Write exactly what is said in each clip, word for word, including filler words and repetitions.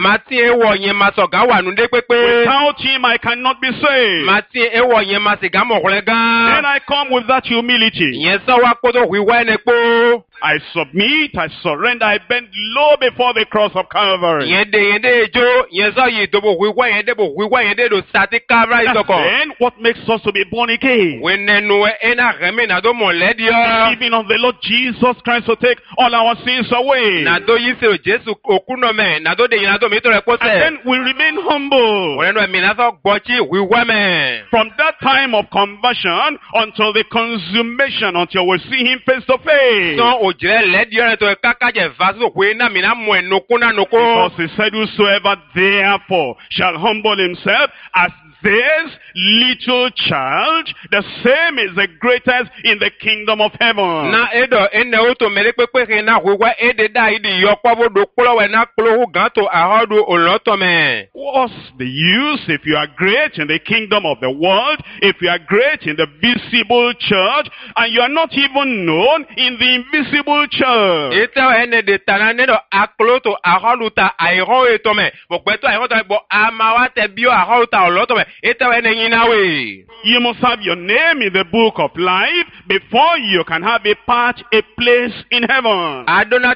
Mati ewo yen masoga wa nude pepe. Without him, I cannot be saved. Mati ewo yen masiga mo kolega. Then I come with that humility. Yen so wa kodo wiwa nepo. I submit, I surrender, I bend low before the cross of Calvary. Yende yende jo yen so yi dobo wiwa yende bo wiwa yende do sati Calvary soko. Then what makes us to be born again? When nenu ena reme na do mo ledio. Believing on the Lord Jesus Christ to take all our sins away. Na do yise Jesu okuno me na do de yin na do mi to repose. And then we remain humble. When no mi na so gbochi wiwa me. From that time of conversion until the consummation, until we see him face to face. So ojire ledio re to kakaje vaso we na mi na mo enoko na noko. Because he said, whosoever therefore shall humble himself as this little child, the same is the greatest in the kingdom of heaven. Na edo ene oto mere pepe na huwa ede da idi yokwa bodo klo we na klo hu ganto ahodo oloto me. What's the use if you are great in the kingdom of the world, if you are great in the visible church, and you are not even known in the invisible church? Ito ene de tanane do aklo to ahodo ta airo eto me. Bo peto airo ta bo amawa te bio ahodo ta oloto me. You must have your name in the book of life before you can have a part, a place in heaven.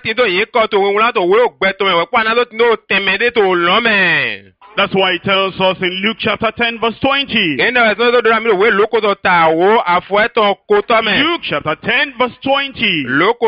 That's why it tells us in Luke chapter ten verse twenty. Luke chapter ten verse twenty.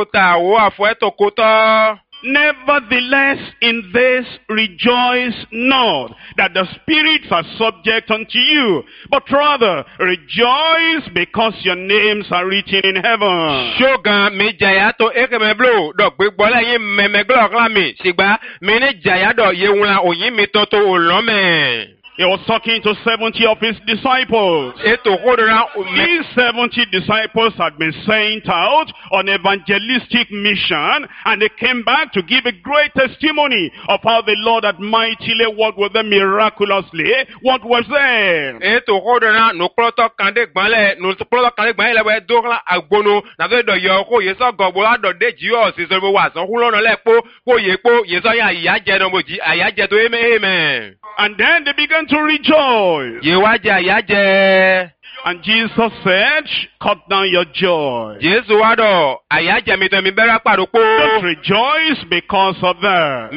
Nevertheless, in this rejoice not, that the spirits are subject unto you, but rather rejoice because your names are written in heaven. Shoga me jayato ekemeblo do gbegbola yin memeglo klami sigba me ne jayado yewula oyin mi toto olome. He was talking to seventy of his disciples. These seventy disciples had been sent out on evangelistic mission, and they came back to give a great testimony of how the Lord had mightily worked with them miraculously. What was there? And then they began to rejoice. And Jesus said, cut down your joy. Don't rejoice because of that.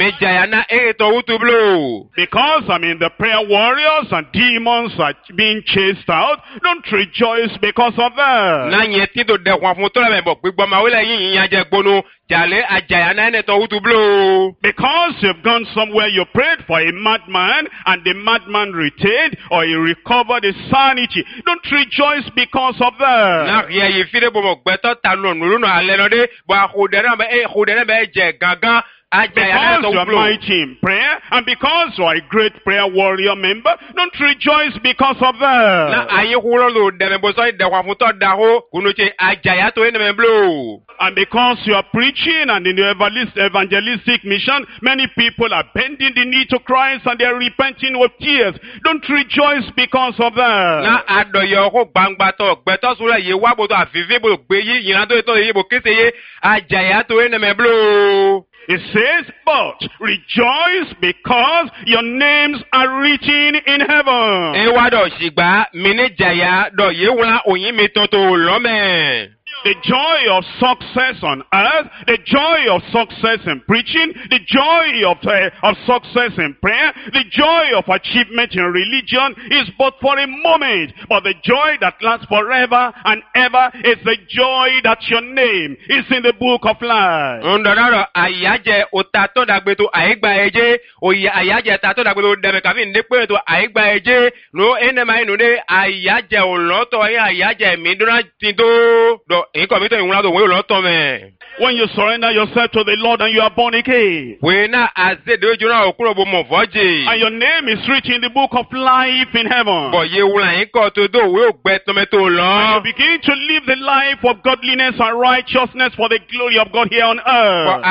Because, I mean, the prayer warriors and demons are being chased out. Don't rejoice because of that. Because you've gone somewhere, you prayed for a madman, and the madman retained or he recovered his sanity. Don't rejoice because of that. Because you are mighty in prayer, and because you are a great prayer warrior member, don't rejoice because of that. And because you are preaching and in your evangelistic mission, many people are bending the knee to Christ and they are repenting with tears. Don't rejoice because of that. It says, but rejoice because your names are written in heaven. The joy of success on earth, the joy of success in preaching, the joy of, uh, of success in prayer, the joy of achievement in religion is but for a moment. But the joy that lasts forever and ever is the joy that your name is in the book of life. When you surrender yourself to the Lord and you are born again, and your name is written in the book of life in heaven, and you begin to live the life of godliness and righteousness for the glory of God here on earth,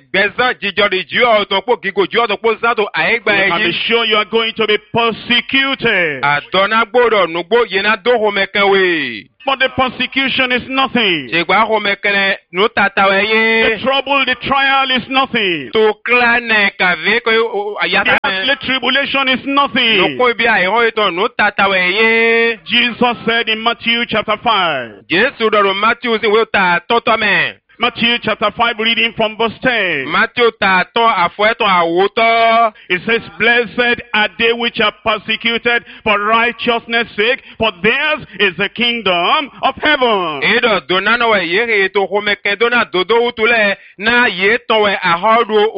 you can be sure you are going to be persecuted. But the persecution is nothing. Sigba home kene no tatawe ye. The trouble, the trial is nothing. To klane kave ko ayata. The tribulation is No nothing. ko bi ai ho ito no tatawe ye. Jesus said in Matthew chapter five. Jesu do Matthew si wo ta toto me. Matthew chapter five, reading from verse ten. Matthew ta to afo to awoto. It says, blessed are they which are persecuted for righteousness' sake, for theirs is the kingdom of heaven. Edo dona no we ye to home ke dona dodo utule na ye to we ahodu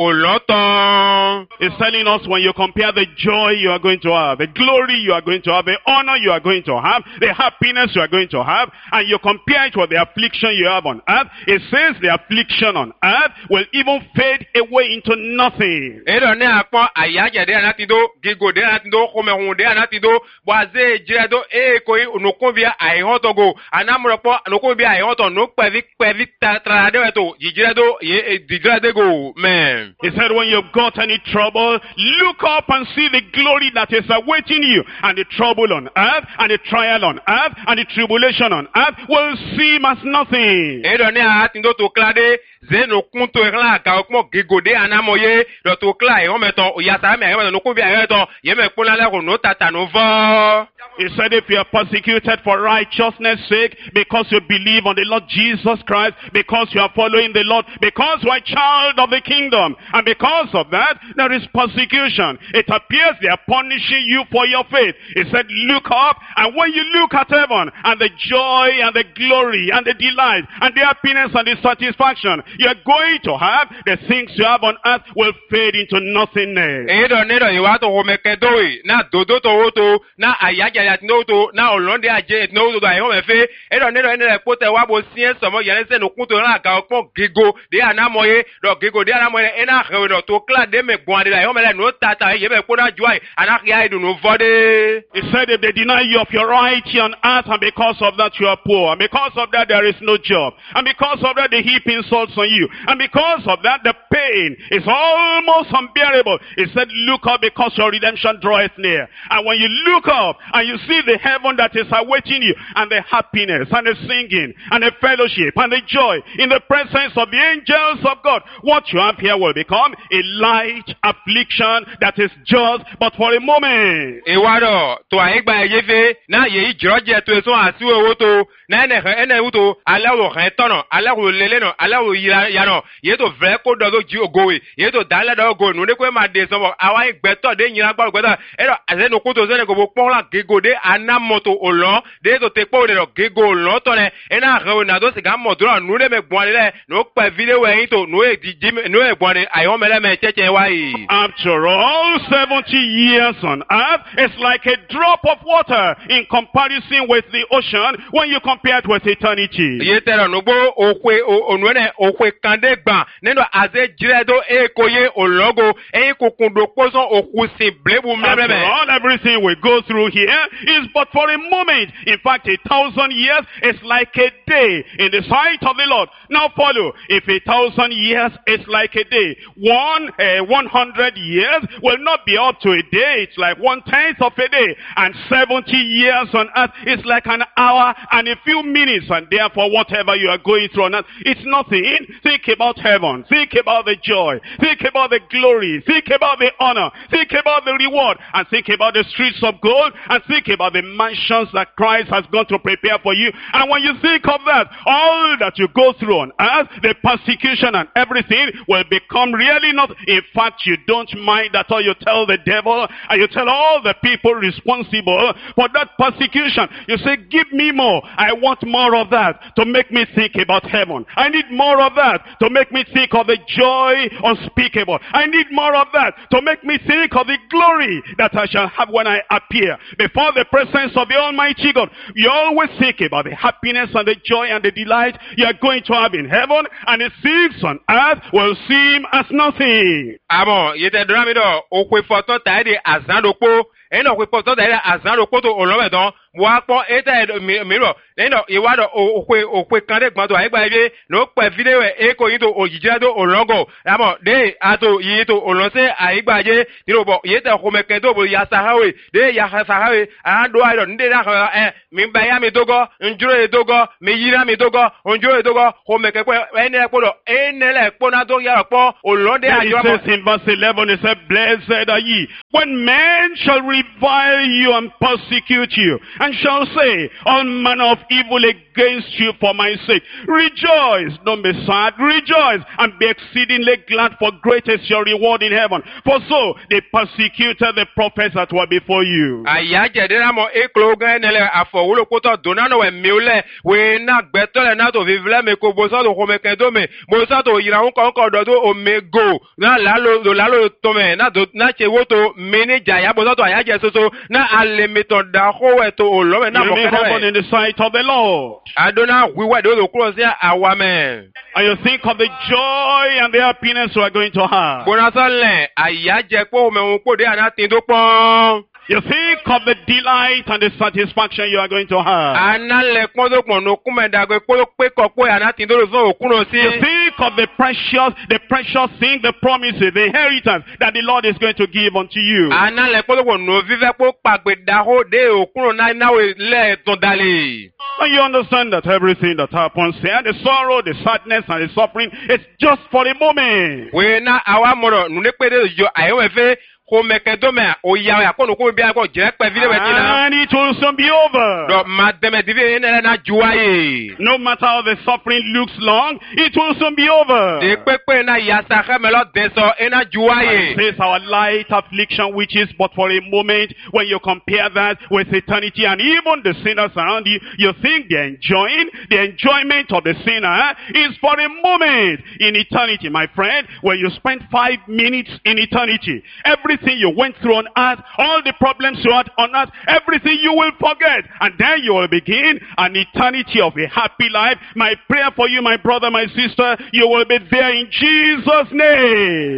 oloton. It's telling us when you compare the joy you are going to have, the glory you are going to have, the honor you are going to have, the happiness you are going to have, and you compare it with the affliction you have on earth, it says the affliction on earth will even fade away into nothing. Edo ne akpon ayaje de anati do gigo de anati do home hun de anati do boaze jire do e ko no ko bia ai hoto go anamro po no ko bia ai hoto no pevi pevi tra de to jire do ye jire de go man. He said when you've got any trouble, look up and see the glory that is awaiting you, and the trouble on earth, and the trial on earth, and the tribulation on earth will seem as nothing. Edo ne ati do to klade zeno kunto ekla ka okmo gigode anamoye do to kla e hometo yata me e no ko bi ayeto ye me kula la ko no tata no vo. He said if you are persecuted for righteousness' sake, because you believe on the Lord Jesus Christ, because you are following the Lord, because you are a child of the kingdom, and because of that, there is persecution. It appears they are punishing you for your faith. He said, look up, and when you look at heaven, and the joy, and the glory, and the delight, and the happiness, and the satisfaction you are going to have, the things you have on earth will fade into nothingness. Edo nedo iwato homekedoi na dodo to oto na ayaja ya noto na olonde aje no do ai home fe edo nedo ene pote wa bo sien somo yele se no kunto na ka okpo gigo de anamoye do gigo de anamoye ena hewe do to kla de me gwande la home le no tata ye be ko na joy anaki ai do no vode. He said if they deny you of your right on earth, and because of that you are poor, and because of that there is no job, and because of that they heap insults on you, and because of that the pain is almost unbearable. He said look up, because your redemption draweth near. And when you look up and you see the heaven that is awaiting you, and the happiness and the singing and the fellowship and the joy in the presence of the angels of God, what you have here will become a light affliction that is just but for a moment. Iwado to aigba yefe na ye ijoje to so asiwe woto na ene ene woto alawo kan tono alawo lele no alawo ya no ye to vre ko do ji ogowe ye to dale do go no ne ko ma de so awa igbeto de yin agba igbeto e do ase no ko to se ne go pon la gegode anamoto olon de to te po de do gego olon to ne e na re na do se ga mo do no le me gbon le no pa video yin to no e di no e gbon ni ayo mele me cheche wa yi. After all, seventy years on earth is like a drop of water in comparison with the ocean when you compare it with eternity. Ye tero no gbo okwe onwene okwe kande gba neno aze jiredo e koye ologo e kokundo poson okusi blebu mlebe. After all, everything we go through here is but for a moment. In fact, a thousand years is like a day in the sight of the Lord. Now follow. If a thousand years is like a day, one uh, one hundred years will not be up to a day. It's like one tenth of a day. And seventy years on earth is like an hour and a few minutes. And therefore, whatever you are going through on earth, it's nothing. Think about heaven. Think about the joy. Think about the glory. Think about the honor. Think about the reward. And think about the streets of gold. And think about the mansions that Christ has gone to prepare for you. And when you think of that, all that you go through on earth, the persecution and everything will become really not. In fact, you don't mind at all. You tell the devil and you tell all the people responsible for that persecution. You say, give me more. I want more of that to make me think about heaven. I need more of that to make me think of the joy unspeakable. I need more of that to make me think of the glory that I shall have when I appear before the presence of the Almighty God. You always think about the happiness and the joy and the delight you are going to have in heaven, and the things on earth will seem as nothing. Amo, yete dramido okwe foto taide azando po eno kwe poto da azan ro poto olome don wa po eta mi ro eno iwa do okwe okwe kan de gbon to ai gba bi no pe video e ko yin to ojijira do olongo amo de ato yi to olonse ai gba je ti ro bo ye ta ko me ke do bo ya sahawe de ya sahawe a do ai do nde na eh mi ba ya mi dogo njuro e dogo mi yira mi dogo njuro e dogo ko me ke pe ene po do ene le po na do ya po olonde ajo mo. In verse eleven, it said, blessed are ye, when men shall revile you and persecute you, and shall say all manner of evil against you for my sake. Rejoice, don't be sad, rejoice, and be exceedingly glad, for great is your reward in heaven. For so they persecuted the prophets that were before you. Ayaje de na mo ekloga nele afowulo poto donano we miule we na gbetole na to vivle me ko bosa do ko me kendo me bosa to yira un ko ko do do omego na lalo do lalo to me na do na che woto manager ya bosa to ayaje soso na alemito da ho we to olo me na mo kendo in the sight of the Lord. Adona we we do close ya awame. And you think of the joy and the happiness we are going to have. Bonasale ayaje po me un po de ana tin do pon. You think of the delight and the satisfaction you are going to have. You think of the precious, the precious thing, the promises, the inheritance that the Lord is going to give unto you. And you understand that everything that happens here, the sorrow, the sadness, and the suffering, it's just for a moment. And it will soon be over. No matter how the suffering looks long, it will soon be over. And it says our light affliction, which is but for a moment, when you compare that with eternity, and even the sinners around you, you think they're enjoying the enjoyment of the sinner is for a moment. In eternity, my friend, when you spend five minutes in eternity, everything you went through on earth, all the problems you had on earth, everything you will forget. And then you will begin an eternity of a happy life. My prayer for you, my brother, my sister, you will be there in Jesus' name.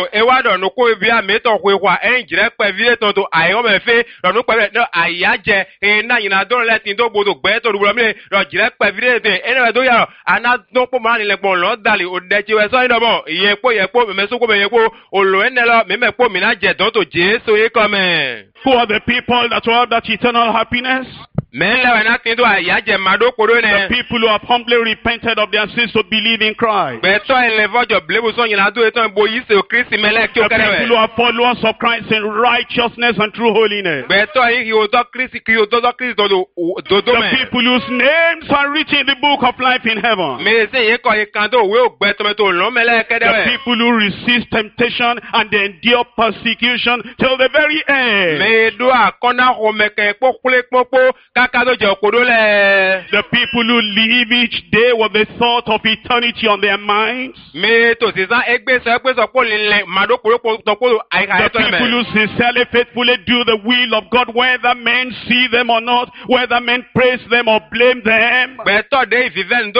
Who are the people that will have that eternal happiness? The people who have humbly repented of their sins to believe in Christ. The people who are followers of Christ in righteousness and true holiness. The people whose names are written in the book of life in heaven. The people who resist temptation and they endure persecution till the very end. The people who live each day with the thought of eternity on their minds. The people who sincerely, faithfully do the will of God, whether men see them or not, whether men praise them or blame them. Those are the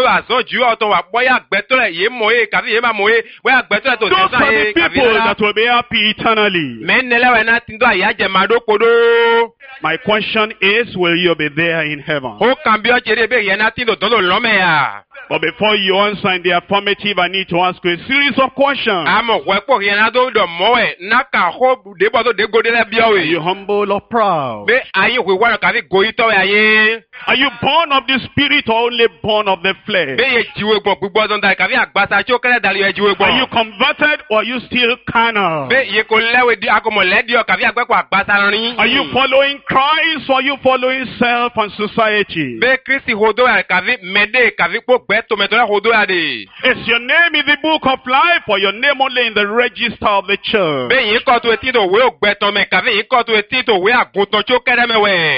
people that will be happy eternally. My question is, will you be there in heaven? But before you answer in the affirmative, I need to ask you a series of questions. Are you humble or proud? Are you born of the Spirit or only born of the flesh? Are you converted or are you still carnal? Are you following Christ or are you following self and society? Is your name in the book of life or your name only in the register of the church?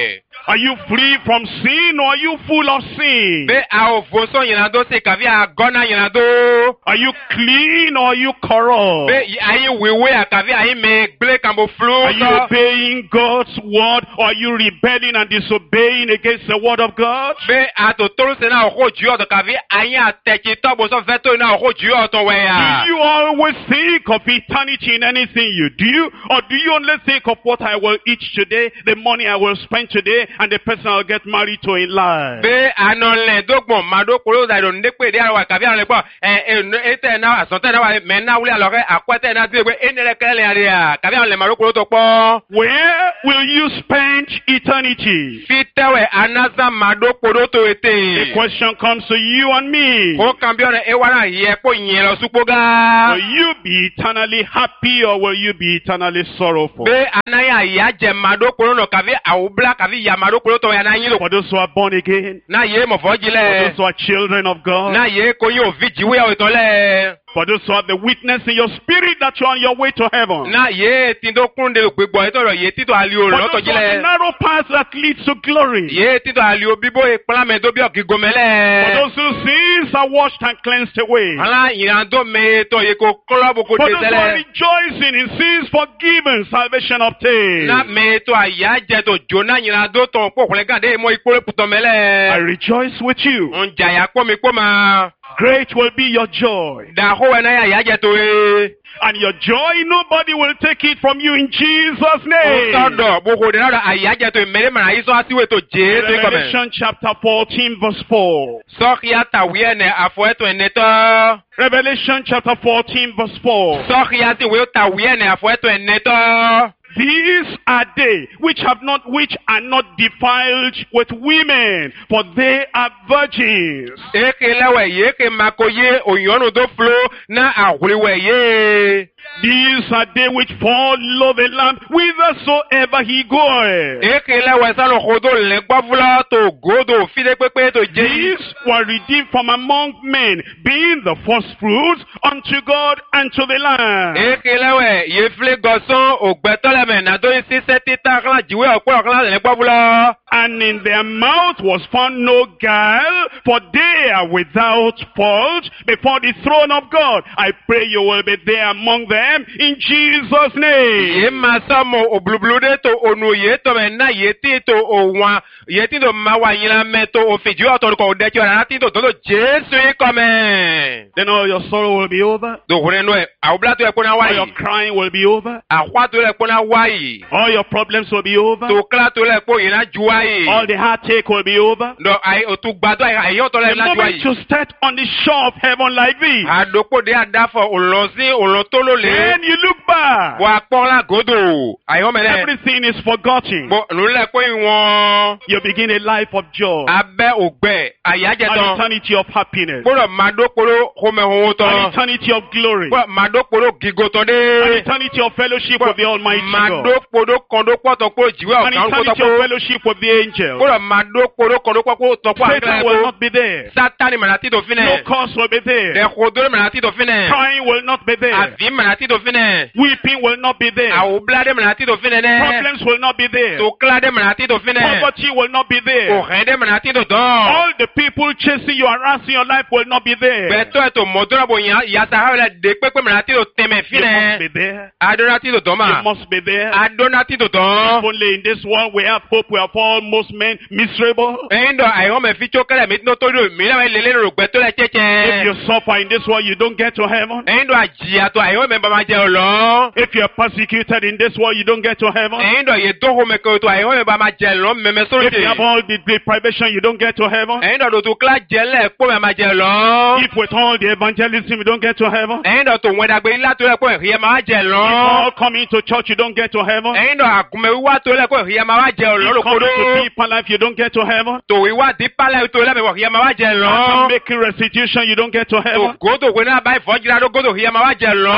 Are you free from sin or are you full of sin? Be a o voso yina do se kavi a gona yina do. Are you clean or are you corrupt? Be ayi wewe a kavi ayi me ble kambo flu. Are you obeying God's word or are you rebelling and disobeying against the word of God? Be a to tolu se na o ju o to kavi ayi a techi to bo so veto na o ju o to we ya. Do you always think of eternity in anything you do? Or do you only think of what I will eat today, the money I will spend today, and the person I'll get married to in life? Be anon le dogbon ma do kolo da do ndekpe de wa kavi an le po e e te na asonte na wa me na wuli alore akwete na ti pe enele kele ari a kavi an le ma do kolo to po. Where will you spend eternity? Fitewe anaza ma do kolo to ete. The question comes to you and me. Ko kambion e wara ye ko yin lo supoga. Will you be eternally happy or will you be eternally sorrowful? Be anaya ya je ma do kolo no kavi awubla kavi ya ma do kolo to ya na yin lo. For those who are born again, Na ye mo for fojile. those who are children of God, Na ye ko yo vijiwe o itole. for those who have the witness in your spirit that you're on your way to heaven. Na ye tindo kunde gbegbo itoro ye tito ali o For lo to those who have the jile. narrow path that leads to glory. Ye tito ali o bibo e plan me do bi o For gigomele. those whose sins are washed and cleansed away. Ala irando me to ye ko club ko For those who are desele. rejoicing in sins forgiven, salvation obtained. Na me to aya je to jona irando to po kule gade mo ikore puto I mele. rejoice with you. Nja ya ko mi ko ma. Great will be your joy. Da ho na ya ya je to e. And your joy, nobody will take it from you in Jesus' O name. todo bo ko de na aya je to mere mara iso asiwe to je to ko me. Revelation chapter fourteen verse four. So ya ta wi ne afo eto eneto. Revelation chapter fourteen verse four. So ya ti wi ta wi ne afo eto eneto. These are they which have not, which are not defiled with women, for they are virgins. Eke lewe ye ke makoye oyonu do flo na ahuriwe ye. These are they which follow the Lamb whithersoever he goeth. Eke lewe salo kodo le gbavula to godo fide pepe to je. These were redeemed from among men, being the first fruits unto God and to the Lamb. Eke lewe ye fle goson ogbetole me na do isi seti takla jiwe okwa kla le gbavula. And in their mouth was found no guile, for they are without fault before the throne of God. I pray you will be there among them in Jesus' name. Ye masomo oblublude to onu ye to me na ye ti to owa ye ti to mawa yina me to ofiju oto ko de jo na ti to to Jesu e come. Then all your sorrow will be over. Do hore no e awbla to e ko na All your wai. crying will be over. Akwa to le ko na wai. All your problems will be over. To kla to le ko yina juai. All the heartache will be over. No ai o tu gbado ai ayo to le The na moment you juai. step on the shore of heaven like this, Adoko de adafo olonsi olotolo le. then you look back. Wa pola godo. Ayo mele. Everything is forgotten. Bo nu le ko iwon. You begin a life of joy. Abe ogbe ayaje An ton. eternity of happiness. Gbọ́dọ̀ máa dókòrò home ohun An tán. eternity of glory. Gbọ́dọ̀ máa dókòrò gígó tán An dé. eternity of fellowship with the Almighty Máa God. dókòrò kọ̀dókò tọ́kò jìwé An ọ̀kan kó eternity of tọ́kò. fellowship with the angels. Gbọ́dọ̀ máa dókòrò kọ̀dókò tọ́kò Satan will àgbẹ̀rẹ̀ not be there. Sátánì mẹ̀rẹ̀ àti tòfin No nẹ̀. curse will be there. Ẹ̀kọ́dọ́ mẹ̀rẹ̀ àti tòfin nẹ̀. Crying will not be there. Àfi mẹ̀rẹ̀ àti tòfin nẹ̀. Weeping will not be there. Àwòbíládé mẹ̀rẹ̀ àti tòfin nẹ̀. Problems will not be there. Tòkíládé mẹ̀rẹ̀ àti tòfin nẹ̀. Poverty will not be there. Òhẹ́dé mẹ̀rẹ̀ àti tòtán. All the people chasing you, harassing your life will not be there. Bẹ̀tọ́ ẹ̀tọ́ mọ̀dúnràbò yàtà hàwẹ̀lẹ̀ dé pépé mẹ̀rẹ̀ àti tòtẹ́mẹ̀ You must be fínẹ̀. there. Adóná àti tòtán You mà. must be there. Adóná àti tòtán. If only in this world we have hope, we are almost men miserable. Ẹyin dọ̀ àìhọ́ mẹ́ fi tso kẹlẹ̀ mi tó tó do mi náà lè lé lórí ògbẹ́ tó lẹ̀ If tsẹ́tsẹ́. you suffer in this world, you don't get to heaven. Ẹyin dọ̀ àjìyà tó àìhọ́ mẹ́ bàmà jẹ ọ̀lọ́. If you are persecuted in this world, you don't get to heaven. Ẹyin dọ̀ yẹ dóhùn mẹ́ kò tó àìhọ́ mẹ́ bàmà jẹ lọ́ mẹ́mẹ́ If you have sóde. all the deprivation, you don't get to heaven. Ẹyin dọ̀ tó kílá jẹlẹ̀ kó mẹ́mà jẹ lọ́. If with all the evangelism, you don't get to heaven. Ẹyin dọ̀ tó wẹ́dàgbé ilá tó lẹ̀ kó ìhìyẹ máa jẹ If lọ́. all coming to church, you don't get to heaven. Ẹyin dọ̀ àkùnmẹ́ wíwá tó lẹ̀ kó ìhìyẹ máa jẹ ọ̀lọ́ If coming to lókodó. deeper life, you don't get to heaven. Tó wíwá dípàlẹ̀ tó lẹ̀ mẹ́wọ̀ ìhìyẹ máa jẹ After lọ́. making restitution, you don't get to Tó heaven. gòdò wẹ́ náà bá ìfọ́jìlá ló gòdò ìhìyẹ máa jẹ After you lọ́.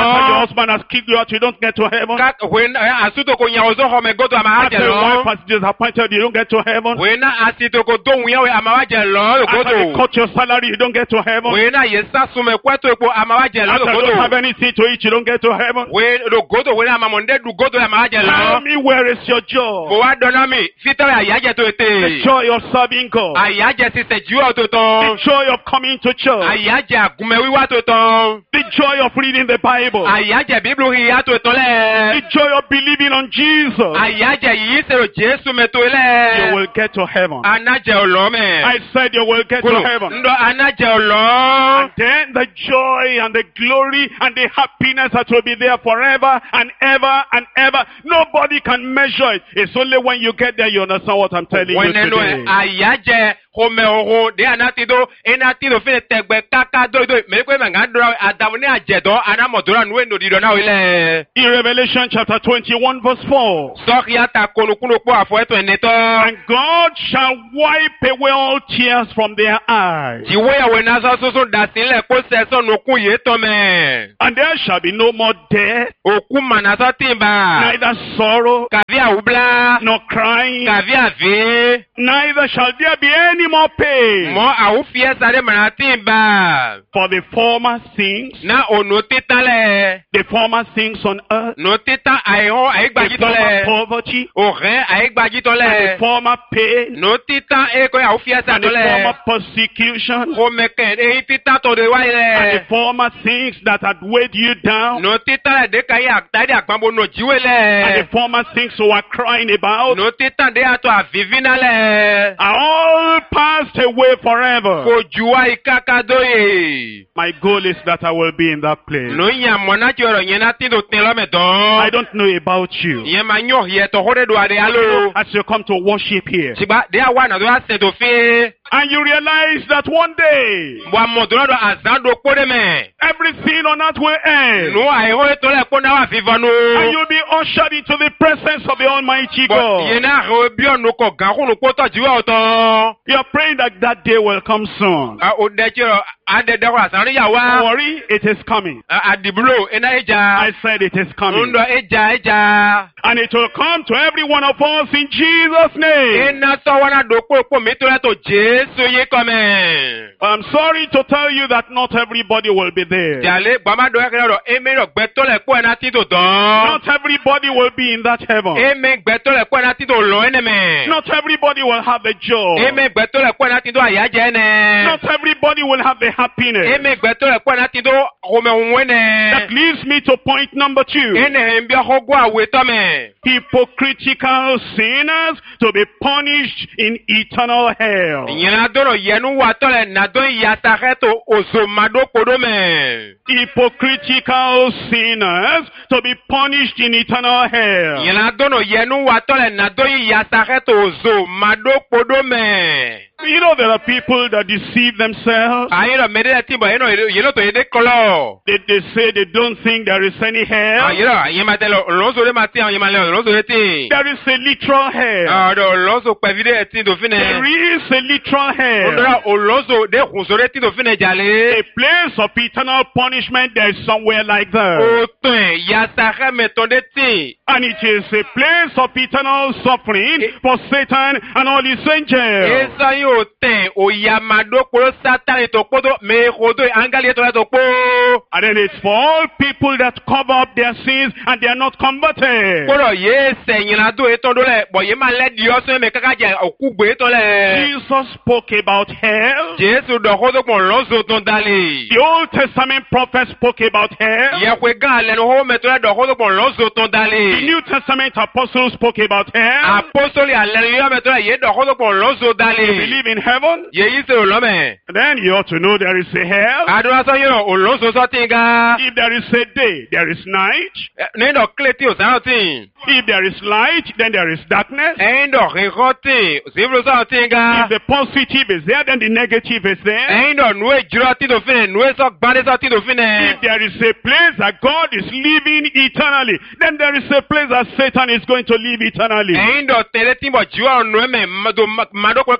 husband has kicked you out, you don't get to heaven. Ka when asuto ko nyawo zo ho me go to ama After waje your wife lo. has disappointed you, you don't get to heaven. When asito ko do nyawo ama waje lo go After they to. cut your salary, you don't get to heaven. When yesa sume kweto epo ama waje lo After go you don't have to. anything to eat, you don't get to heaven. When do go to when ama monde du go to ama waje Tell lo. me, where is your Ko joy? wa dona mi fito ayaje to The ete. joy of serving God. Ayaje si se ju to The ton. joy of coming to church. Ayaje agume wiwa to ton. The joy of reading the Bible. Ayaje biblu hiya to ton The le. joy of believing on Jesus. Ayaje yi se ro Jesu me to You le. will get to heaven. Anaje olo me. I said you will get to Kuro, heaven. ndo anaje olo. And then the joy and the glory and the happiness that will be there forever and ever and ever. Nobody can measure it. It's only when you get there you understand what I'm telling you Weneno today. ayaje home oho de anatido enatido fine tegbe kaka do do me pe manga do adamu ni ajedo anamodora nu endo dido na ile. In Revelation chapter twenty-one verse four. So ya ta konukuno po afo eto eneto. And God shall wipe away all tears from their eyes. Jiwe ya wena so so so dasile ko se so no kun ye to me. And there shall be no more death, Oku mana so timba. neither sorrow, Kavia ubla. nor crying, Kavia vi. neither shall there be any more pain. Mo au fie sare mana timba. For the former things, Na ono titale. the former things on earth, No tita aiho the aigbaji former tole. poverty, Orin aigbaji and the tole. former pain, No tita eko ya ufia sa and the tole. former persecution, O meken e tita to de and the waile. former things that had weighed you down, No tita la de kai aktari akpambo no and the jiwele. former things you were crying about, No tita de ato avivina le. are all passed away forever. Ko juwa ikaka doye. My goal is that I will be in that place. No nya mona joro nyena tindo telo me I don. don't know about you. Ye ma nyo ye to hore do ade alo. As you come to worship here, Siba de awa na do ase to fi. and you realize that one day, Wa modoro do azan do kode me. everything on earth will end. No aiho to le ko na wa vivano. And you'll be ushered into the presence of the Almighty But God. yena ho bi onu ko gan ko no ko to jiwa oto. You're praying that that day will come soon. A o de jiro ade de ko asan ya Don't wa. worry, it is coming. Adibulo ena I eja. said it is coming. Ndo eja eja. And it will come to every one of us in Jesus' name. Ena so wana do ko ko mi to le to Jesu ye come. I'm sorry to tell you that not everybody will be there. Jale gbama do ekere do emi ro gbe to le ko ena ti to don. Not everybody will be in that heaven. Emi gbe to le ko ena ti to lo ene me. Not everybody will have the joy. Emi gbe to le ko ena ti to ayaje ene. Not everybody will have the happiness. Emi gbe to le ko ena ti to home nwene. That leads me to point number two. Ene mbia hogo awe to me. Hypocritical sinners to be punished in eternal hell. Nyina doro yenu wa to le na don ya sareto ozo mado kodo me. Hypocritical sinners to be punished in eternal hell. Nyina doro yenu wa to le na don ya sareto ozo mado kodo me. You know there are people that deceive themselves. Ayi ro mede ti bo eno yelo to yede kolo. They, they say they don't think there is any hell. Ayi ro yema te lo lonzo de mati an yema le lonzo de ti. There is a literal hell. Ah do lonzo pe vide ti do fine. There is a literal hell. Ondora o lonzo de hunzo de ti do fine jale. A place of eternal punishment, there is somewhere like that. O tun ya sare me ton de ti. And it is a place of eternal suffering for Satan and all his angels. Esa yo ten o ya mado ko Satan to kodo me kodo angali to to po. And then it's for all people that cover up their sins and they are not converted. Koro ye se nyina do eton do le bo ye ma le di o se me kaka je okugbe to le. Jesus spoke about hell. Jesu do kodo pon lonzo ton dali. The Old Testament prophets spoke about hell. Ye kwe gan le no ho me to le do kodo pon lonzo ton The dali. New Testament apostles spoke about hell. Apostoli ale yo me to le ye do kodo pon lonzo You dali. believe in heaven? Ye yi se o lo me. Then you ought to know there is a hell. Adura so yo o lonzo so tinga. If there is a day, there is night. Ni do kleti o sa tin. If there is light, then there is darkness. En do rekoti, zibro so tinga. If the positive is there, then the negative is there. En do nu e jiro ti do fine, nu e so gbade so ti do If fine. there is a place that God is living eternally, then there is a place that Satan is going to live eternally. En do tere ti bo jiwa nu e me mado mado ko ka tere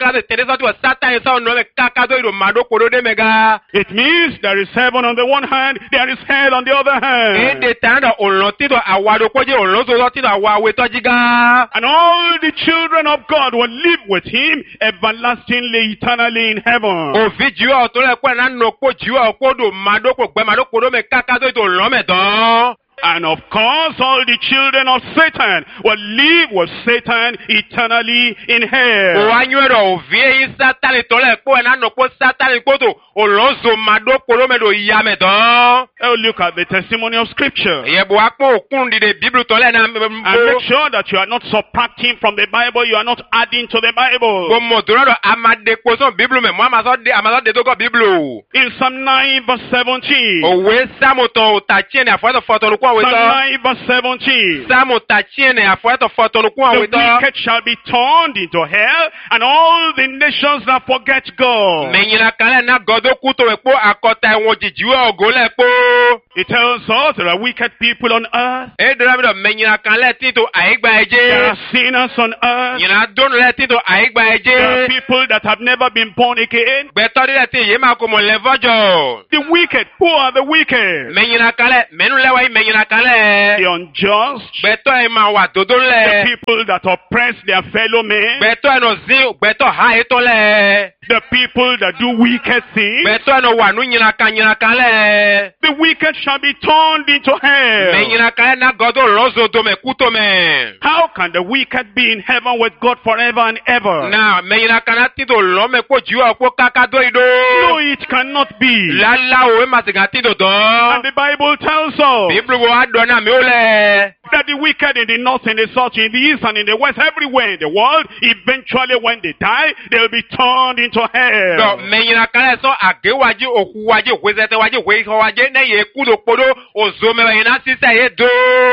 sɔ ti wɔ satan sɔ nɔ mɛ kaka do yi do ma do ko do de mɛ ga. It means there is heaven on the one hand, there is hell on the other hand. E de tan dɔ olɔ ti do awa do kpɔdzi olɔ so ti do awa we tɔdzi ga. And all the children of God will live with him everlastingly, eternally in heaven. Òvi jiwɔ tó lɛ kó ẹ̀ nánú kó jiwɔ kó do ma do kó gbɛ ma do kó do mɛ kaka do yi do olɔ mɛ dɔn. And of course, all the children of Satan will live with Satan eternally in hell. O wa nyuɛ dɔ òvi yi satani tó lɛ kó ẹ̀ nánú kó satani kó do olɔ zo ma do kó do mɛ do ya mɛ dɔn. Oh, look at the testimony of Scripture. Yɛ bu akpɔ òkun di de bibulu tɔ lɛ na. And make sure that you are not subtracting from the Bible, you are not adding to the Bible. Ko mɔ dɔrɔn dɔ amade kposɔn bibulu mɛ mo amasɔ de amasɔ de to kɔ bibulu. In Psalm nine verse seventeen. Òwe sámutɔ òtà tiɛn ní àfọwọ́tò fɔtɔlùkún Psalm àwòtọ́. nine verse seventeen. Sámutà tiɛn ní àfọwọ́tò fɔtɔlùkún The àwòtọ́. wicked shall be turned into hell, and all the nations that forget God. Mɛnyina kalẹ̀ na gɔdɔ kuto wẹ̀ kpó akɔta ẹ̀wọ̀n jìjìwé ọ̀gọ́ lẹ̀ kpó. It tells us there are wicked people on earth. E dɔrɔn mi dɔ mɛnyina kalẹ̀ tito àyígbà There are ẹ̀jẹ̀. sinners on earth. Nyina dónú lẹ̀ tito àyígbà There are ẹ̀jẹ̀. people that have never been born again. Gbẹ̀tọ́ dídẹ̀ tí yéé máa kó mọ̀ lẹ́fọ́jọ́. The wicked. Who are the wicked? Mɛnyina kalẹ̀ mɛnu lẹ́wọ̀ yìí mɛnyina kalẹ̀. The unjust. Gbẹ̀tọ́ yìí máa wà dodo The lẹ̀. people that oppress their fellow men. Gbẹ̀tọ́ yìí nọ zin gbẹ̀tọ́ ha yìí tó lẹ̀. The people that do wicked things. Gbẹ̀tọ́ yìí nọ wà nù nyinaka nyinaka lẹ̀. The wicked shall be turned into hell. Mɛ nyinaka yɛ na gɔdɔ lɔzɔ domɛ kuto mɛ. How can the wicked be in heaven with God forever and ever? Na mɛ nyinaka na ti do lɔmɛ kó jiwɔ kó kaka do yi do. No, it cannot be. Lala o e ma se ka ti do And dɔn. the Bible tells us Bibulu wo a dɔn na mi o lɛ. that the wicked in the north, in the south, in the east, and in the west, everywhere in the world, eventually when they die, they will be turned into hell. Dɔn mɛ nyinaka yɛ sɔn agewaji okuwaji wezɛtɛwaji wehɔwaji ne ye kudo kpodo o zomɛ wɛ yina sisan ye do.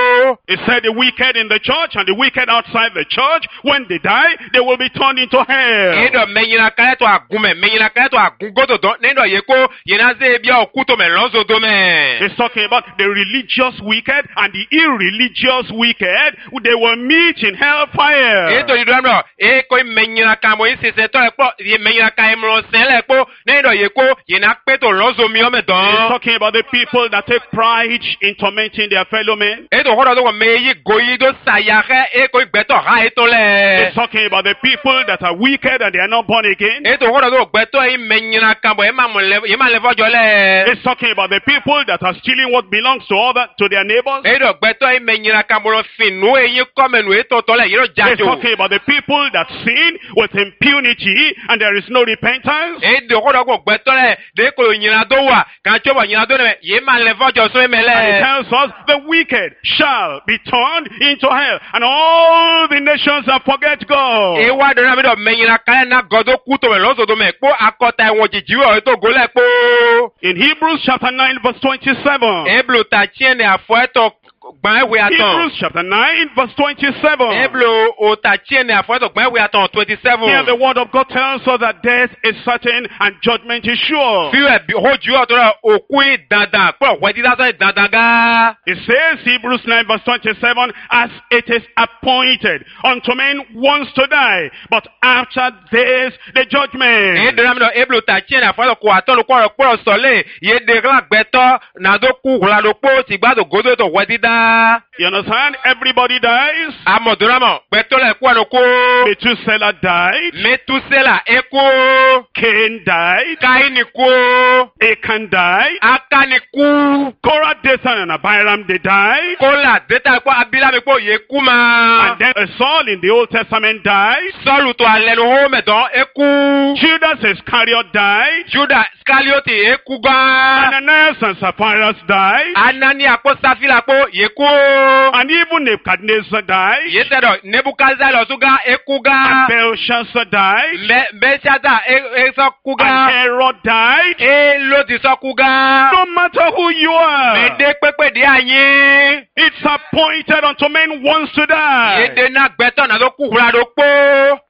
It said the wicked in the church and the wicked outside the church, when they die, they will be turned into E hell. dɔ mɛ nyinaka yɛ to agun mɛ mɛ nyinaka yɛ to agun godo dɔn ne dɔ ye ko yina se bia o kuto mɛ lɔzɔ do mɛ. It's talking about the religious wicked and the irreligious wicked. They will meet in E hellfire. to yi do ɛmɛ e ko mɛ nyinaka mo yi sise tɔ yɛ kpɔ ye mɛ nyinaka yɛ mlɔ sɛn lɛ kpɔ ne dɔ ye ko yina kpe to lɔzɔ mi ɔmɛ It's dɔn. talking about the people that take pride in tormenting their fellow men. E to hɔrɔn do ko mɛ yi goyi do saya xɛ e ko gbɛtɔ ha e to It's lɛ. talking about the people that are wicked and they are not born again. E to hɔrɔn do gbɛtɔ yi mɛ nyinaka bɔ e ma mɔ lɛ ye ma lɛ fɔjɔ lɛ. It's talking about the people that are stealing what belongs to other to their neighbors. E to gbɛtɔ yi mɛ nyinaka bɔ fin nu e yi kɔmɛ nu e to tɔ lɛ yi do It's jajo. talking about the people that sin with impunity and there is no repentance. E de hɔrɔn ko gbɛtɔ lɛ de ko nyina do wa kan tso bɔ nyina do nɛ ye ma lɛ fɔjɔ so e mɛ And it lɛ. tells us the wicked shall be turned into hell, and all the nations that forget God. E wa do na mi dɔ mɛ nyinaka yɛ na gɔdo kuto mɛ lɔzɔ do mɛ kpɔ akɔta ɛwɔn dzidzi wɔ e to go lɛ kpɔ. In Hebrews chapter nine verse twenty-seven. Eblo ta tiɲɛ ne afɔ etɔ gbãn ewe atɔn. Hebrews chapter nine verse twenty-seven. Eblo o ta tiɲɛ ne afɔ etɔ gbãn ewe atɔn twenty seven. Here the word of God tells us that death is certain and judgment is sure. Fiwɛ bi ho ju ɔtɔ la òkú yi dandan kpɔ wɛ dida sɔ yi dandan gaa. It says, Hebrews nine verse twenty-seven, as it is appointed unto men once to die, but after this the E judgment. donna mi dɔ eblo ta tiɲɛ ne afɔ etɔ ko atɔlu kpɔ kpɔ sɔle ye degla gbɛtɔ nado ku wula do kpɔ sigba do godo etɔ wɛ dida. You understand? Everybody dies. Amɔ donna mɔ gbɛtɔ la ekua no ko. Methuselah died. Metusela eko. Cain died. Kaini ko. Achan died. Akani ku. Korah, Dathan, and Abiram, they died. Kola deta kpɔ abila mi kpɔ ye kuma. And then uh, Saul in the Old Testament died. Sɔlu to alɛ no ho mɛ dɔn eku. Judas Iscariot died. Juda Skalioti eku gan. Ananias and Sapphira died. Anania kpɔ Safila kpɔ ye ku. And even Nebuchadnezzar died. Ye tɛ dɔ Nebukadnezar lɔsu gan eku And gan. Belshazzar died. Mɛ Belshazzar e esɔ ku And gan. Herod died. E lodi sɔ ku gan. No matter who you are, Mɛ de kpekpe di anyi. it's appointed unto men once to Ye die. de na gbɛtɔ na do ku wula do kpɔ.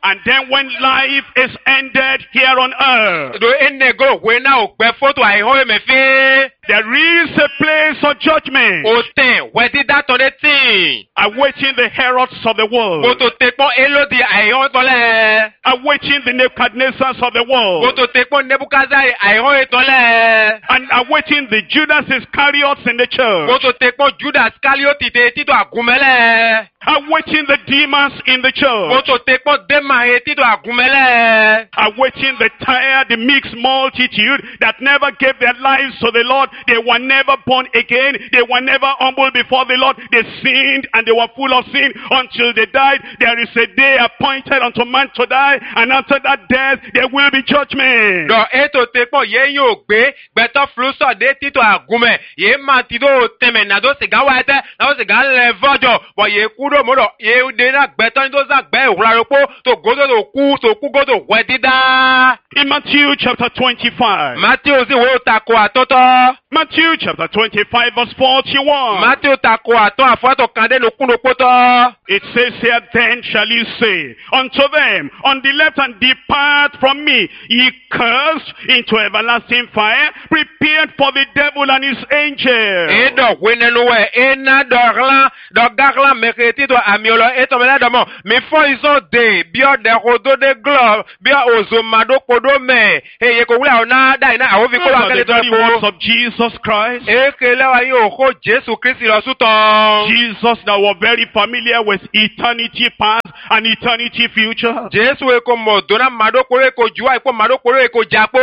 And then when life is ended here on earth, do ene go we na o gbe photo ai ho me fi there is a place of judgment o ten we di that on the thing awaiting the Herods of the world, o to te pon elodi ai ho to le awaiting the Nebuchadnezzars of the o world, to te pon Nebukadnezar ai ho to le and awaiting the Judas Iscariots in the o church, to te pon Judas Iscariot te ti to agumele awaiting the demons in the o church, to te pon dema he ti to agumele awaiting the tired, the mixed multitude that never gave their lives to the Lord. They were never born again. They were never humble before the Lord. They sinned and they were full of sin until they died. There is a day appointed unto man to die, and after that death there will be judgment. do e to te pon ye yo gbe gbe to fluso de ti to agume ye ma ti do teme na do se ga wa te na do se ga le vojo bo ye ku do mo do ye de na gbe to do za gbe ewura ropo to godo to ku to ku godo we dida. In Matthew chapter twenty-five, Matthew si wo tako atoto. Matthew chapter twenty-five verse forty-one, Matthew tako ato afoto kande no kuno poto. it says here, then shall you say unto them on the left hand, depart from me, ye cursed, into everlasting fire, prepared for the devil and his angels. E do wenenu we e na do glan do gaglan meketi to amiolo e to mele do mo mi fo iso de bio de rodo de glo bio ozo mado kodo me e ye ko wula ona dai na awo fi ko Those wa are kele the very to words ko of Jesus Christ. e kele wa yo ko Jesu Kristi lo suton. Jesus that were very familiar with eternity past and eternity future. Jesu e ko mo dona mado kore ko juwa e ko mado kore ko japo.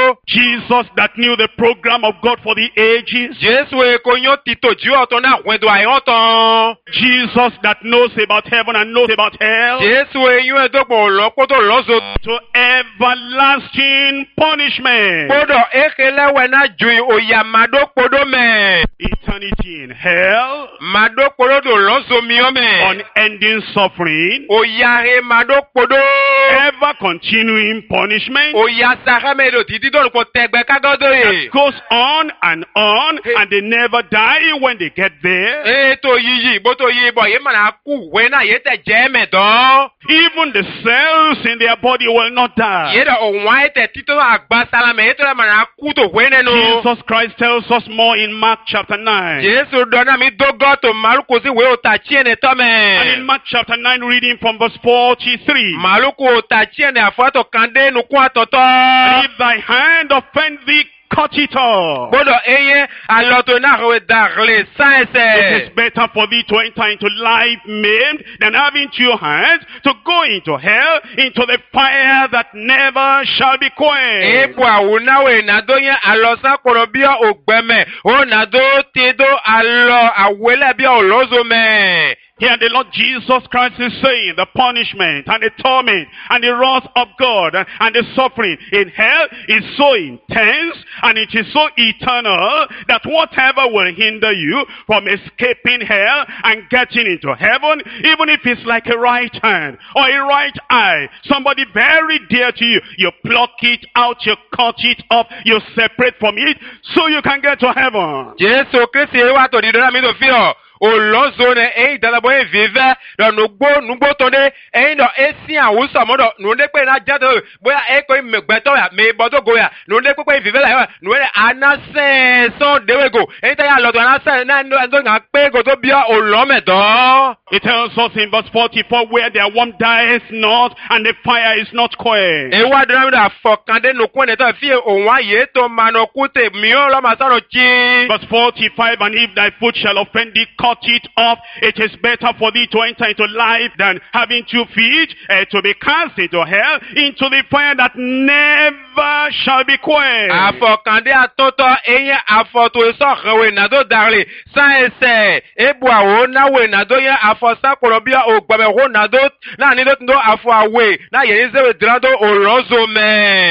Jesus that knew the program of God for the ages. Jesu e ko yo tito juwa to na wedo ayoton. Jesus that knows about heaven and knows about hell. Jesu e yo e do po lo ko to lozo To everlasting punishment. kodo e kele we na jui o ya mado kodo me. Eternity in hell. Mado kodo do lozo mi o me. Unending suffering. O ya he mado kodo. Ever continuing punishment. O ya sahame do titi do ko tegbe kagodo e. Goes on and on, and they never die when they get there. E to yiyi bo to yi bo ye mana ku we na ye te je me do. Even the cells in their body will not die. Ye da o wa te tito agba sala me to mana ku to we ne no. Jesus Christ tells us more in Mark chapter nine. Jesu do na mi do go to Maluko si we o ta chi ne to And in me. Mark chapter nine, reading from verse forty-three. Maluko ta chi ne afato kande nu ku atoto. And if thy hand offend thee, cut it off. Bodo eye aloto na we dagle It sanse. is better for thee to enter into life maimed than having two hands to go into hell, into the fire that never shall be quenched. Epo awuna we na do yen alosan koro bi ogbeme. O na do ti do alo awele bi olozo me. Here the Lord Jesus Christ is saying the punishment and the torment and the wrath of God and the suffering in hell is so intense and it is so eternal that whatever will hinder you from escaping hell and getting into heaven, even if it's like a right hand or a right eye, somebody very dear to you, you pluck it out, you cut it off, you separate from it so you can get to heaven. Jesu Kristi wa to di do na mi do fi o. Olozo ne e dalabo e vive do nugbo nugbo to de e no esi awuso mo do nu de pe na jado boya e ko megbeto ya me bodo go ya nu de pe vive la ya nu re anase so dewe go e ta ya lo do anase na ndo ndo nga pe go to bia olome do. It tells us in verse forty-four, where their worm dies not and the fire is not quenched. E wa do na da fokande nu ko ne to fi ohun aye to mano kute mi o lo ma saro chi. Verse forty-five, and if thy foot shall offend thee, cut it off. It is better for thee to enter into life than having two feet, uh, to be cast into hell, into the fire that never shall be quenched. Afọkande atoto eye afoto eso we na do darle sanse ebu awo na we na do ye afosa korobia ogbeme ho na do na ni do ndo afọ awe na ye nze we drado olozo me.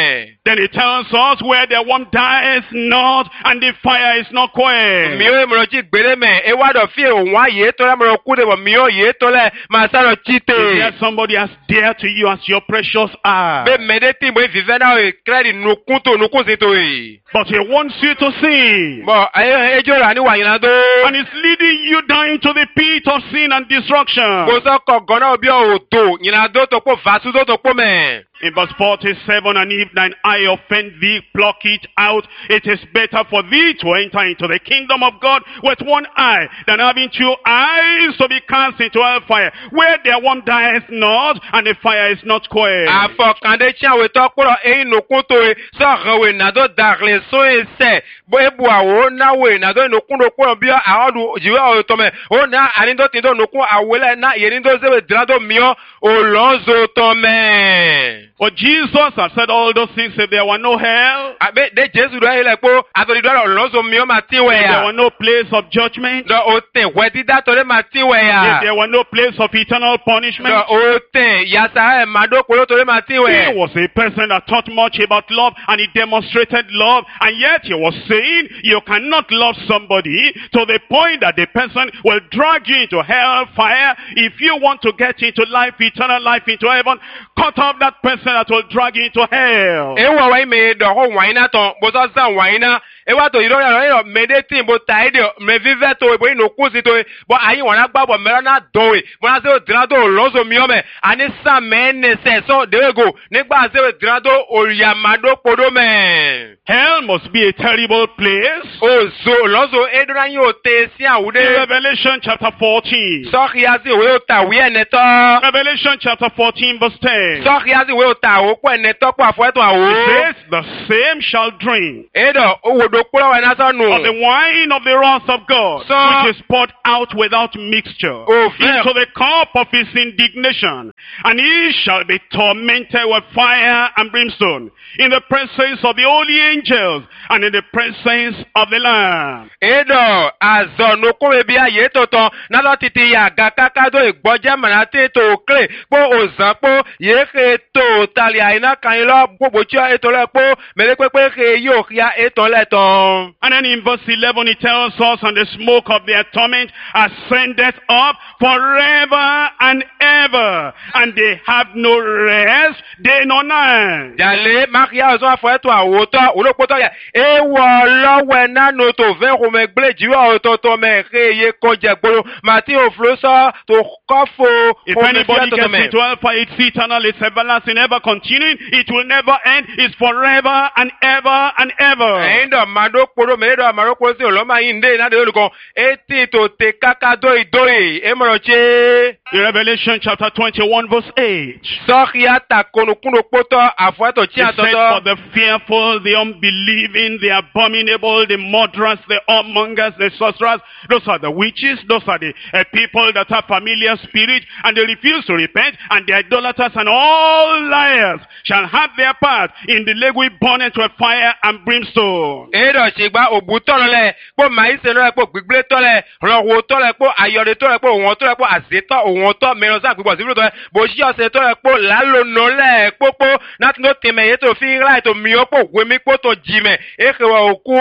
Then it tells us where the worm dies not and the fire is not quenched. Mio e mro chi gbere me e wa do fi ohun aye to le mro ku de bo mio ye to le ma sa ro chite. Is there somebody as dear to you as your precious eye? Be me de ti mo vive na o credit nu kun to nu kun se to e. But he wants you to sin. Bo aye ejo ra ni wa yin do. And it's leading you down into the pit of sin and destruction. Ko so ko gona obi o to yin do to po vasu do to po me. In verse forty-seven, and if thine eye offend thee, pluck it out. It is better for thee to enter into the kingdom of God with one eye than having two eyes to be cast into hellfire, where their one dies not and the fire is not quenched. Afọkande tia we to kuro e no kunto e so rewe na do darle so e se bo ebu awo na we na do no kundo ko bi aodu jiwe o to me o na ani do tin do no kun awele na yeri do se we drado mio o lonzo to me. But Jesus has said all those things if there were no hell, Abe de Jesu do ile po atori do lonzo mio ma ti we if there ya. were no place of judgment, Do o te we di da to le ma ti we if ya. there were no place of eternal Do punishment, o te ya sa e ma do ko to le ma ti he we. was a person that taught much about love and he demonstrated love, and yet he was saying you cannot love somebody to the point that the person will drag you into hellfire. If you want to get into life, eternal life, into heaven, cut off that person that will drag you into hell. E wa wa me do ho wa ina ton bo so san wa ina e wa to iro ro me de tin bo ta ide me vive to bo ino ku si to bo ayi won na gba bo me na do e mo na se o drado lozo mi o me ani sa me ne se so de go nígbà se o drado oriamado podo me. Hell must be a terrible place. O zo lozo e do ran yo te si In awude Revelation chapter fourteen. so ya si we o ta wi ene to Revelation chapter fourteen verse ten. so ya si we o ta o ko ene to po afo eto awo It says, the same shall drink e do o wo do poro wa na so nu of the wine of the wrath of God, So- which is poured out without mixture, Oh, fair. into the cup of his indignation. And he shall be tormented with fire and brimstone, in the presence of the holy angels, and in the presence of the Lamb. Edo azo no ko be aye toton na lo titi ya ga kaka do igboje mana ti to kle po ozan po ye ke to tali aina kan lo gbogbo ti e to le po mele pepe ke yo ya e to le ton. And then in verse eleven it tells us, and the smoke of their torment ascendeth up forever and ever, and they have no rest day nor night. Jale makia zo afo eto awoto olopoto ya e wo lowe na no to ve ko me gble ji o to to me ke ye ko je gboro mati o flo so to kofo If anybody gets into hellfire, it's eternal, it's everlasting, ever continuing, it will never end, it's forever and ever and ever. Endo mado poro me do amaro ko si oloma inde na de oluko eti to te kaka do idoi emoroche In Revelation chapter twenty-one verse eight. sokia ta kono kuno poto afo to chi It said, for atoto the fearful, the unbelieving, the abominable, the murderers, the whoremongers, the sorcerers, those are the witches, those are the uh, people that have familiar spirit, and they refuse to repent, and the idolaters and all liars shall have their part in the lake we burn it with fire and brimstone. edo sigba obutoro le po mai se no po gbigble to le ro wo to le po ayode to le po won to le po azeto won to me sa gbigbo si to le bo si ose to le po lalo no le popo na no teme ye to fi ra to mi opo we mi po to jime e ke wa oku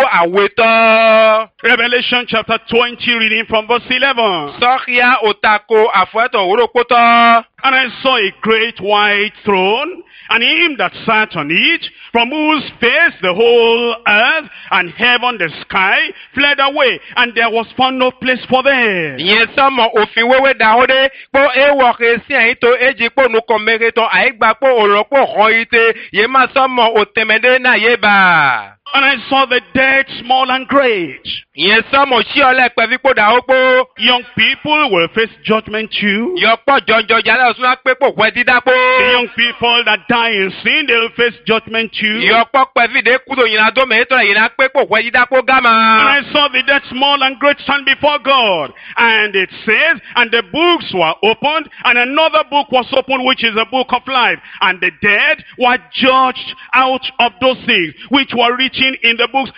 aweto Revelation chapter twenty, reading from verse eleven. sokia otako afo to woro poto. And I saw a great white throne, and him that sat on it, from whose face the whole earth and heaven, the sky, fled away, and there was found no place for them. Ìyẹn sọmọ òfin wéwé dáhódé pó éwọ kèsì ẹ̀yìn tó éjì pó nukọ̀ mẹ́rẹ́ tán àìgbà pó òrọ̀pọ̀ hàn ite yé má sọmọ òtẹ̀mẹ́dé náà yé bà. And I saw the dead, small and great. Ìyẹn sọmọ sí ọlẹ́ pẹ̀fí pó dáhó pó. Young people will face judgment too. Yọpọ̀ jọjọ jálẹ̀ ọ̀sùn á pé pò pẹ́ dídá pó. The young people that die in sin, they will face judgment too. Yọpọ̀ pẹ̀fí dé kúrò yìnyín adó mẹ́tọ́ yìnyín á pé pò pẹ́ dídá pó And gámà. I saw the dead, small and great, stand before God. And it says, and the books were opened, and another book was opened, which is the book of life. And the dead were judged out of those things which were written in the books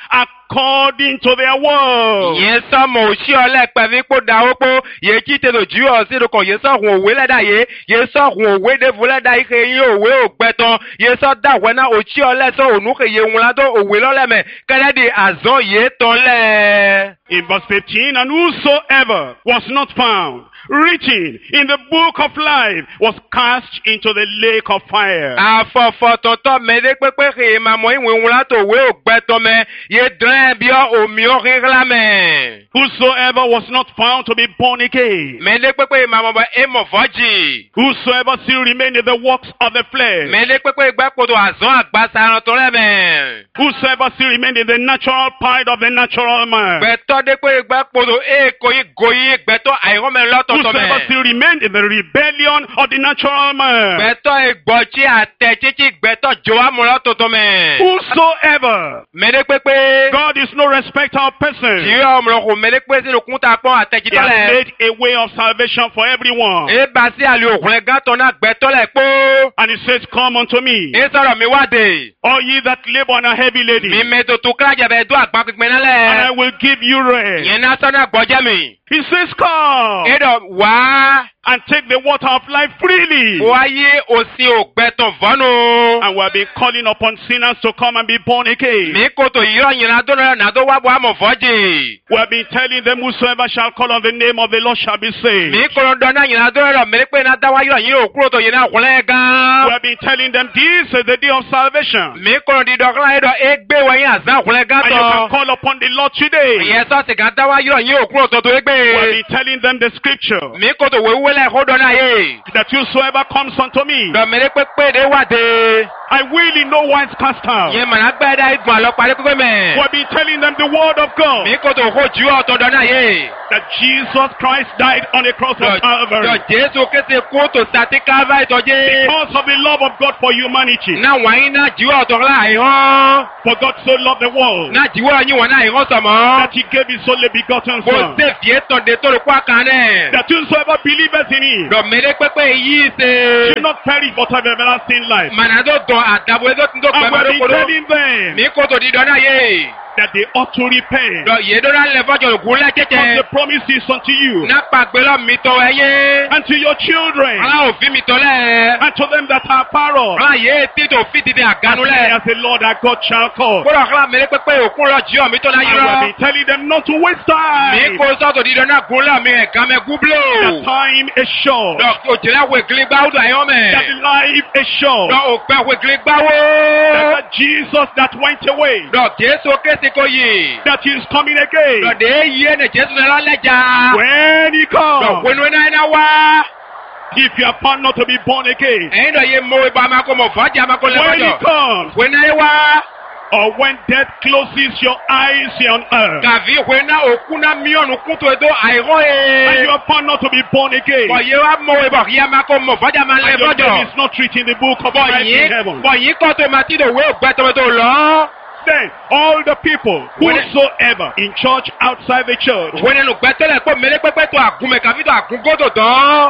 according to their word. Yẹn sọ mọ̀ òṣì ọlẹ́pẹ̀ fi kó da ó pọ̀. Yẹn jí tètò jù ọ́ sí lóko. Yẹn sọ hùn òwe lẹ́dà yé. Yẹn sọ hùn òwe dẹ́fu lẹ́dà ike yín òwe ògbẹ́tàn. Yẹn sọ dàwẹ́ náà òṣì ọlẹ́sọ ònúkè yẹn wọn ládó òwe lọ́lẹ́mẹ̀. Kẹ́lẹ́dì àzọ́ yé tán lẹ̀. In verse fifteen, and whosoever was not found written in the book of life was cast into the lake of fire. Afọ̀fọ̀ tọ̀tọ̀ mẹ́lẹ́ pépé kì í máa mọ ìwé wọn látò òwe ògbẹ́tọ̀ mẹ́. Yé dẹ́rẹ́ bí omi ọ̀rìnrìnlá mẹ́. Whosoever was not found to be born again. Mẹ́lẹ́ pépé máa mọ̀ bá émọ̀ fọ́jì. Whosoever still remained in the works of the flesh. Mẹ́lẹ́ pépé gbẹ́kọ̀tò àzọ́ àgbàsá ẹran tó rẹ̀ mẹ́. Whosoever still remained in the natural part of the natural man. Gbẹ̀tọ́ dé pé gbẹ́kọ̀tò èèkó yìí gòyì gbẹ̀tọ́ àìrọ́mẹ́ lọ́tọ̀ọ̀tọ̀ mẹ́. Whosoever still remained in the rebellion of the natural man. Gbẹ̀tọ́ ìgbọ̀chí àtẹ̀ títí gbẹ̀tọ́ jòwámù lọ́tọ̀ọ̀tọ̀ mẹ́. Whosoever. Mẹ́lẹ́ pépé. God is no respecter of persons. Tí ọmọ kò mẹ́lẹ́ pé sínú kúta pọ́n He àtẹ̀jítọ́ has lẹ̀. made a way of salvation for everyone. E bá sí àlè òkùnrin gátọ̀ náà gbẹ̀tọ́ lẹ̀ pọ́. And he says, come unto me, E sọ̀rọ̀ mi wáde. all ye that labor and are heavy Mi laden, mẹ́tò tó kílájà bẹ̀ dún àgbà pípẹ́ náà and I lẹ̀. will give you rest. Yẹn náà sọ́nà gbọ́jẹ́ mi. He says, come E dọ̀ wá. and take the water of life freely. Wáyé òsì ògbẹ́tọ̀ vọ́nù. And we have been calling upon sinners to come and be born again. Mi kòtò yíyọ yìnyín adó náà nàdó wá bọ́ àmọ̀ fọ́jì. We have been telling them, whosoever shall call on the name of the Lord shall be saved. Mi kòtò dọ́ náà yìnyín adó náà mẹ́lẹ́ pé náà dáwà yíyọ yín òkúrò tó yìnyín náà kúnlẹ̀ We gan. have been telling them, this is the day of salvation. Mi kòtò dídọ̀ kílá yìí dọ̀ é gbé wẹ̀yìn àzá kúnlẹ̀ And you can gátọ̀. call upon the Lord today. Ìyẹn sọ́ọ̀sì kan dáwà yíyọ yín òkúrò tó tó é We have gbé. been telling them the scripture, Mi kòtò wéwúlẹ̀ kó dọ́ náà yé. that whosoever comes unto me, Dọ̀mẹ́lẹ́ pépé de wáde. I will in no wise cast out. Yẹn mọ̀nà gbẹ́dá ìgbọ̀n àlọ́ parí pípé mẹ́. We have been telling them the word of God, Mi kòtò kó ju ọ̀tọ̀ dọ́ náà yé. that Jesus Christ died on the cross of Calvary Dọ̀ Jésù kése kó tó sàtí káfá ìtọ́jé. because of the love of God for humanity. Náà wáyé náà jíwọ́ ọ̀tọ̀ ńlá àìhán. For God so loved the world Náà jíwọ́ yín wọ̀n náà àìhán sọ̀mọ́. that he gave his only begotten Kò Son, sé fìé tàn dé tó lè kó àkànnẹ̀. that whosoever believeth in him Dọ̀mẹ́lẹ́ pépé yìí ṣe. should not perish but have everlasting life. Mànà tó dùn àdàbò ètò tí tó And we gbẹ̀mọ́ have ló been kóró. telling them Mi kòtò dídọ̀ náà yé. that they ought to repent. Dọ̀ yé dọ́là lẹ̀ fọ́jọ́ ògùn Because lẹ́kẹ̀kẹ̀. the promise is unto you Náà pàgbé lọ mi tọ́ ẹyẹ. and to your children Ọlá òfin mi tọ́ lẹ̀. and to them that are far off, Ọlá yé títò fi dìde àgánú lẹ̀. as the Lord our God shall call. Kódà kọ́lá mẹ́lẹ́ pépé òkun lọ jí ọ̀mí tó náà And we have yírọ́. been telling them not to waste Mi time. kò sọ́tò dídọ̀ náà gún lọ́ mi ẹ̀ka mẹ́ gúblò. The time is short. Dọ̀ òjìlá wo ìgìlì gbáwó àyọ́ mẹ́. That the life is short. Dọ̀ òpẹ́ wo ìgìlì That gbáwó. the Jesus that went away, Dọ̀ Jésù kése kò yè. that he is coming again. Dọ̀ dé yé ne Jésù náà lálẹ́jà. When he Dọ̀ comes, wẹnu náà iná wá. if you are found not to be born again, Ẹ̀yin dọ̀ yé mo ibà máa kó mọ̀ fọ́jà máa kó when he lẹ́fọ́jọ́. comes, Wẹnu náà wá. or when death closes your eyes here on earth, Kàví wẹnu náà òkú náà míọ̀nù kúntò ètò àìrọ́ and you yé. are found not to be born again, Bọ̀ yé wá mọ̀ ibà kí ẹ máa kó mọ̀ fọ́jà máa and your name lẹ́fọ́jọ́. is not written in the book of Bọ̀ life in yín heaven, bọ̀ yín kọ́ tó máa tí ìdòwé ògbẹ́tọ̀mẹ́tò lọ. then all the people, When- whosoever in church, outside the church, Wẹ́n nínú gbẹ́tẹ́lẹ̀ pé mẹ́lẹ́ pẹ́pẹ́ tó àgúnmẹ̀ kàbí tó àgúngódò tán.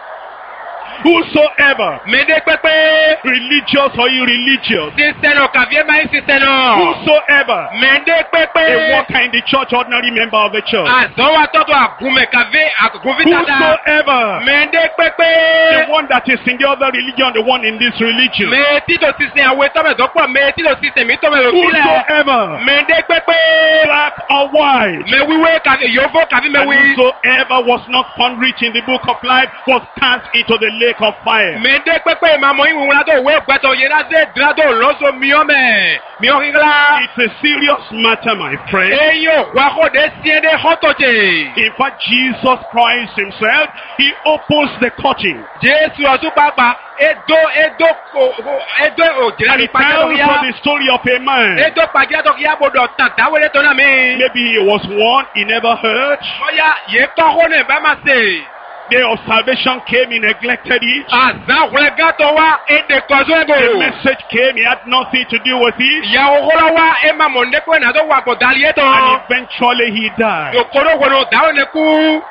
whosoever, Mẹ́lẹ́ pẹ́pẹ́ religious or irreligious, sísẹ́nà kàbí ẹ̀ máa ń sísẹ́nà. whosoever, Mẹ́lẹ́ a pẹ́pẹ́ worker in the church, ordinary member of the church, àzọ́wà tọ́tọ̀ àgúnmẹ̀ kàbí àgúnfítàdà. whosoever, Mẹ́lẹ́ the pẹ́pẹ́. one that is in the other religion, the one in this religion, Mẹ́ títò sísẹ́ àwọn tọ́mẹ̀tọ́ pọ̀ mẹ́ títò sísẹ́ mi tọ́mẹ̀tọ́ sílẹ̀. whosoever, Mẹ́lẹ́ pẹ́pẹ́. black or white, Mẹ́ wíwé kàbí yòófó kàbí mẹ́ and wí. whosoever was not found rich in the book of life was cast into the lake of fire. Mẹ́lẹ́ pẹ́pẹ́ ìmàmọ́ ìwọ̀n wọn látọ̀ òwe gbẹ́tọ̀ yẹn láti dìrádọ̀ lọ́sọ miọ́mẹ̀ miọ́kíkílá. It's a serious matter, my friend. Eyo wakode siende hotoje. In fact, Jesus Christ himself, he opens the curtain Jésù ọ̀tún pàápàá edo edo ko ko- edo òjìlá and ní he tells pàjẹ́ us lóríyá. the story of a man. Edo pàjẹ́ tó kíyá gbọdọ̀ tàn táwéré tó náà mi. Maybe he was one he never heard. Bóyá yé kọ́kọ́ náà bá máa ṣe. Day of salvation came, he neglected it. Àzá òkúlẹ̀ gàtọ̀ wá èdè kọ̀ọ̀sọ́ The ẹ̀gò. message came, he had nothing to do with it. Ìyàwó kọ́lọ́ wá ẹ̀ máa mọ̀ ndékùn ẹ̀ náà tó wà pọ̀ dàlíyé tán. And eventually he died. Yòkòrò wọ̀nà dáwọn ẹ̀kú.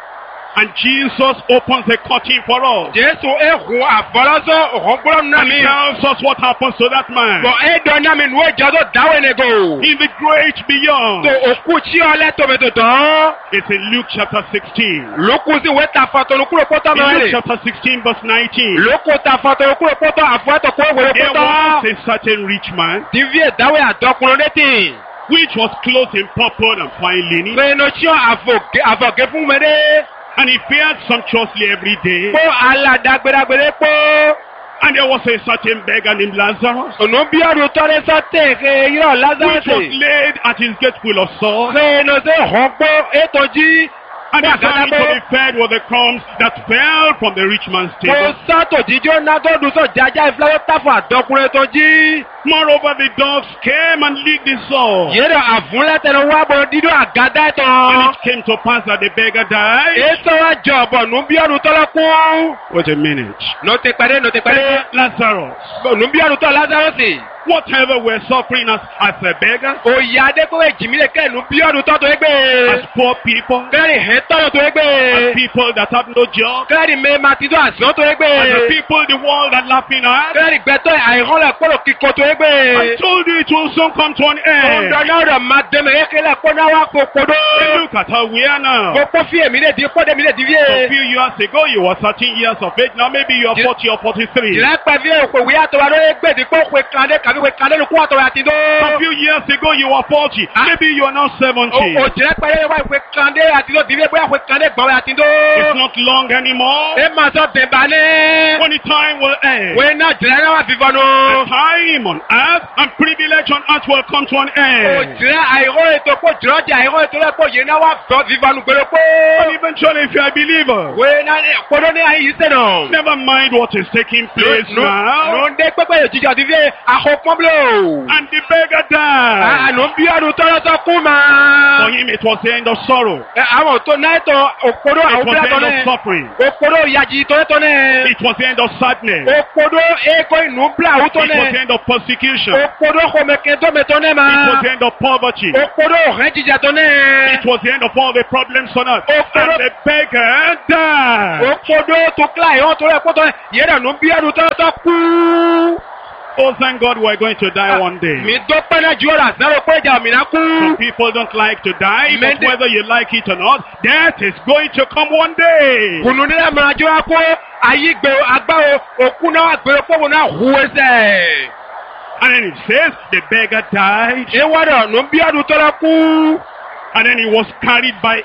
And Jesus opens the curtain for us. Jésù ehun àfọlọ́sọ òhùngbọ́n náà And mi. he tells us what happens to that man. Bọ̀ ẹ̀dọ̀ náà mi nù ẹ̀jọ́ tó dáwọ́ ẹni gò. In the great beyond. Tó òkú tí ọlẹ́ tòmẹ̀tò tán. It's in Luke chapter sixteen. Lókù sí ìwé ta fọ́tò kúrò pọ́tọ́ In Luke mẹ́rin. chapter sixteen verse nineteen. Lókù ta fọ́tò kúrò pọ́tọ́ àfọ́tò kúrò wèrè There pọ́tọ́. was a certain rich man Divi ẹ̀dáwé àdọ́kùnrin létí. which was clothed in purple and fine linen, Pẹ̀lú tí àfọ̀gẹ́ fún mẹ́rẹ́. and he fared sumptuously every day. Pọ́ aládàgbéragbèrè pọ́. And there was a certain beggar named Lazarus, Ònú bí ọdún tọ́lé sọ́tẹ̀ ẹ̀ yọ̀ which was Lázárọ̀sì. laid at his gate full of sores, Pẹ̀lú sí ọ̀pọ̀ ètò jí. and his family to be fed with the crumbs that fell from the rich man's Kò table. sọ́tò jíjó náà tó dùn sọ jájá ìfúláwọ́ táfà àdọ́kùnrin tó jí. Moreover, the dogs came and licked his sores. Yẹ́rọ àfúnlẹ́tẹ̀lẹ̀ wá bọ̀ dídó àgádá And ìtàn. it came to pass that the beggar died. Èso wa jọ bọ̀ nù bí ọdún tọ́lọ́ kún. Wait a minute. Nù ti pẹ̀lẹ́ nù ti pẹ̀lẹ́. Lazarus, Nù bí ọdún tọ́ Lázárọ̀sì. whatever we're suffering as, as a beggar, Òyà Adékòwé jìmílẹ̀ kẹ́ nù bí ọdún tọ́ tó as ẹgbẹ́. poor people, Kẹ́rì hẹ́ tọ́lọ̀ tó as ẹgbẹ́. people that have no job, Kẹ́rì mẹ́ máa ti tó àṣọ tó as the ẹgbẹ́. people the world are laughing at. Kẹ́rì gbẹ́tọ̀ àìhọ́lẹ̀ kpọ́lọ̀ kíkọ́ tó I ẹgbẹ́. told you it will soon come to an end. Ọ̀dọ̀ náà rẹ̀ máa dẹ́mẹ̀ yẹ́kẹ́lẹ̀ kpọ́nà wá kókòdó. And look at how we are now. Gbogbo fi èmi lè di kpọ́dé mi lè di A fíye. few years ago, you were thirteen years of age. Now maybe you are Yeah. forty or forty-three. Ìrẹ́pẹ̀ fi èkó wíyá tó wà lórí gbèdé kó kwe kàndé kàbí kwe kàndé ló kó àtọ̀ rẹ̀ àti dó. A few years ago, you were forty. Ah. Maybe you are now seventy. Òjìrẹ́pẹ̀ yẹ́ wá kwe kàndé àti dó dìbí bóyá kwe kàndé gbọ̀n rẹ̀ àti dó. It's not long anymore. Ẹ máa sọ bẹ̀bà ní. When the time will end. Wẹ́n náà jìrẹ́ náà wà fífọ́ nù. The time on earth and privilege on earth will come to an end. Òjìrẹ́ àìró ètò kó jìrọ́jà àìró ètò rẹ̀ kó yẹn náà wà fífọ́ nù gbèrè kó. And eventually, if you are a believer, Wẹ́n náà kpọ́dọ́ ní àyè yìí sẹ́nà. never mind what is taking place now. Nù ndé pépé yóò jíjà ti fi àkópọ́nbélò. And the beggar died. Ànú bí ọdún tọ́lọ́tọ́ kú For máa. him, it was the end of sorrow. Ẹ, àwọn tó náà tó òkúrò It àwọn was bílẹ̀ the tó end of náà. suffering. Òkúrò ìyàjì tó tó náà. It was the end of sadness. Òkúrò èkó inú bílẹ̀ àwọn tó It was the náà. end of persecution. Òkúrò kòmẹ̀kẹ́ tó mẹ́ tó náà It was máa. the end of poverty. Òkúrò ọ̀rẹ́ jíjà tó náà. It was the end of all the problems on earth. Oh, And the beggar died. Òkúrò tó kílà ìhàn tó rẹ̀ kó tó náà. Yẹ́rẹ̀ nù bí ọdún tọ́lọ́tọ́ kú. Oh, thank God we're going to die one day. Mi dọ́pẹ́ náà ju ọ̀rọ̀ àṣàrò pé ìjà òmìnira kú. Some people don't like to die, but Mende- whether you like it or not, death is going to come one day. Kùnú nílẹ̀ mìíràn jọ wá kó ayé gbé agbáwo òkú náà àgbèrè fóònù náà hu ẹsẹ̀. And then it says the beggar died, Ìwádọ̀ nù bí ọdún tọ́lọ́ kú. and then he was carried by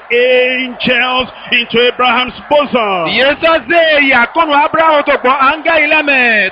angels into Abraham's bosom. Yéésọ́ ṣe ìyàkọ́nù Abrahamu tó gbọ́ áńgá ilẹ̀mẹ̀.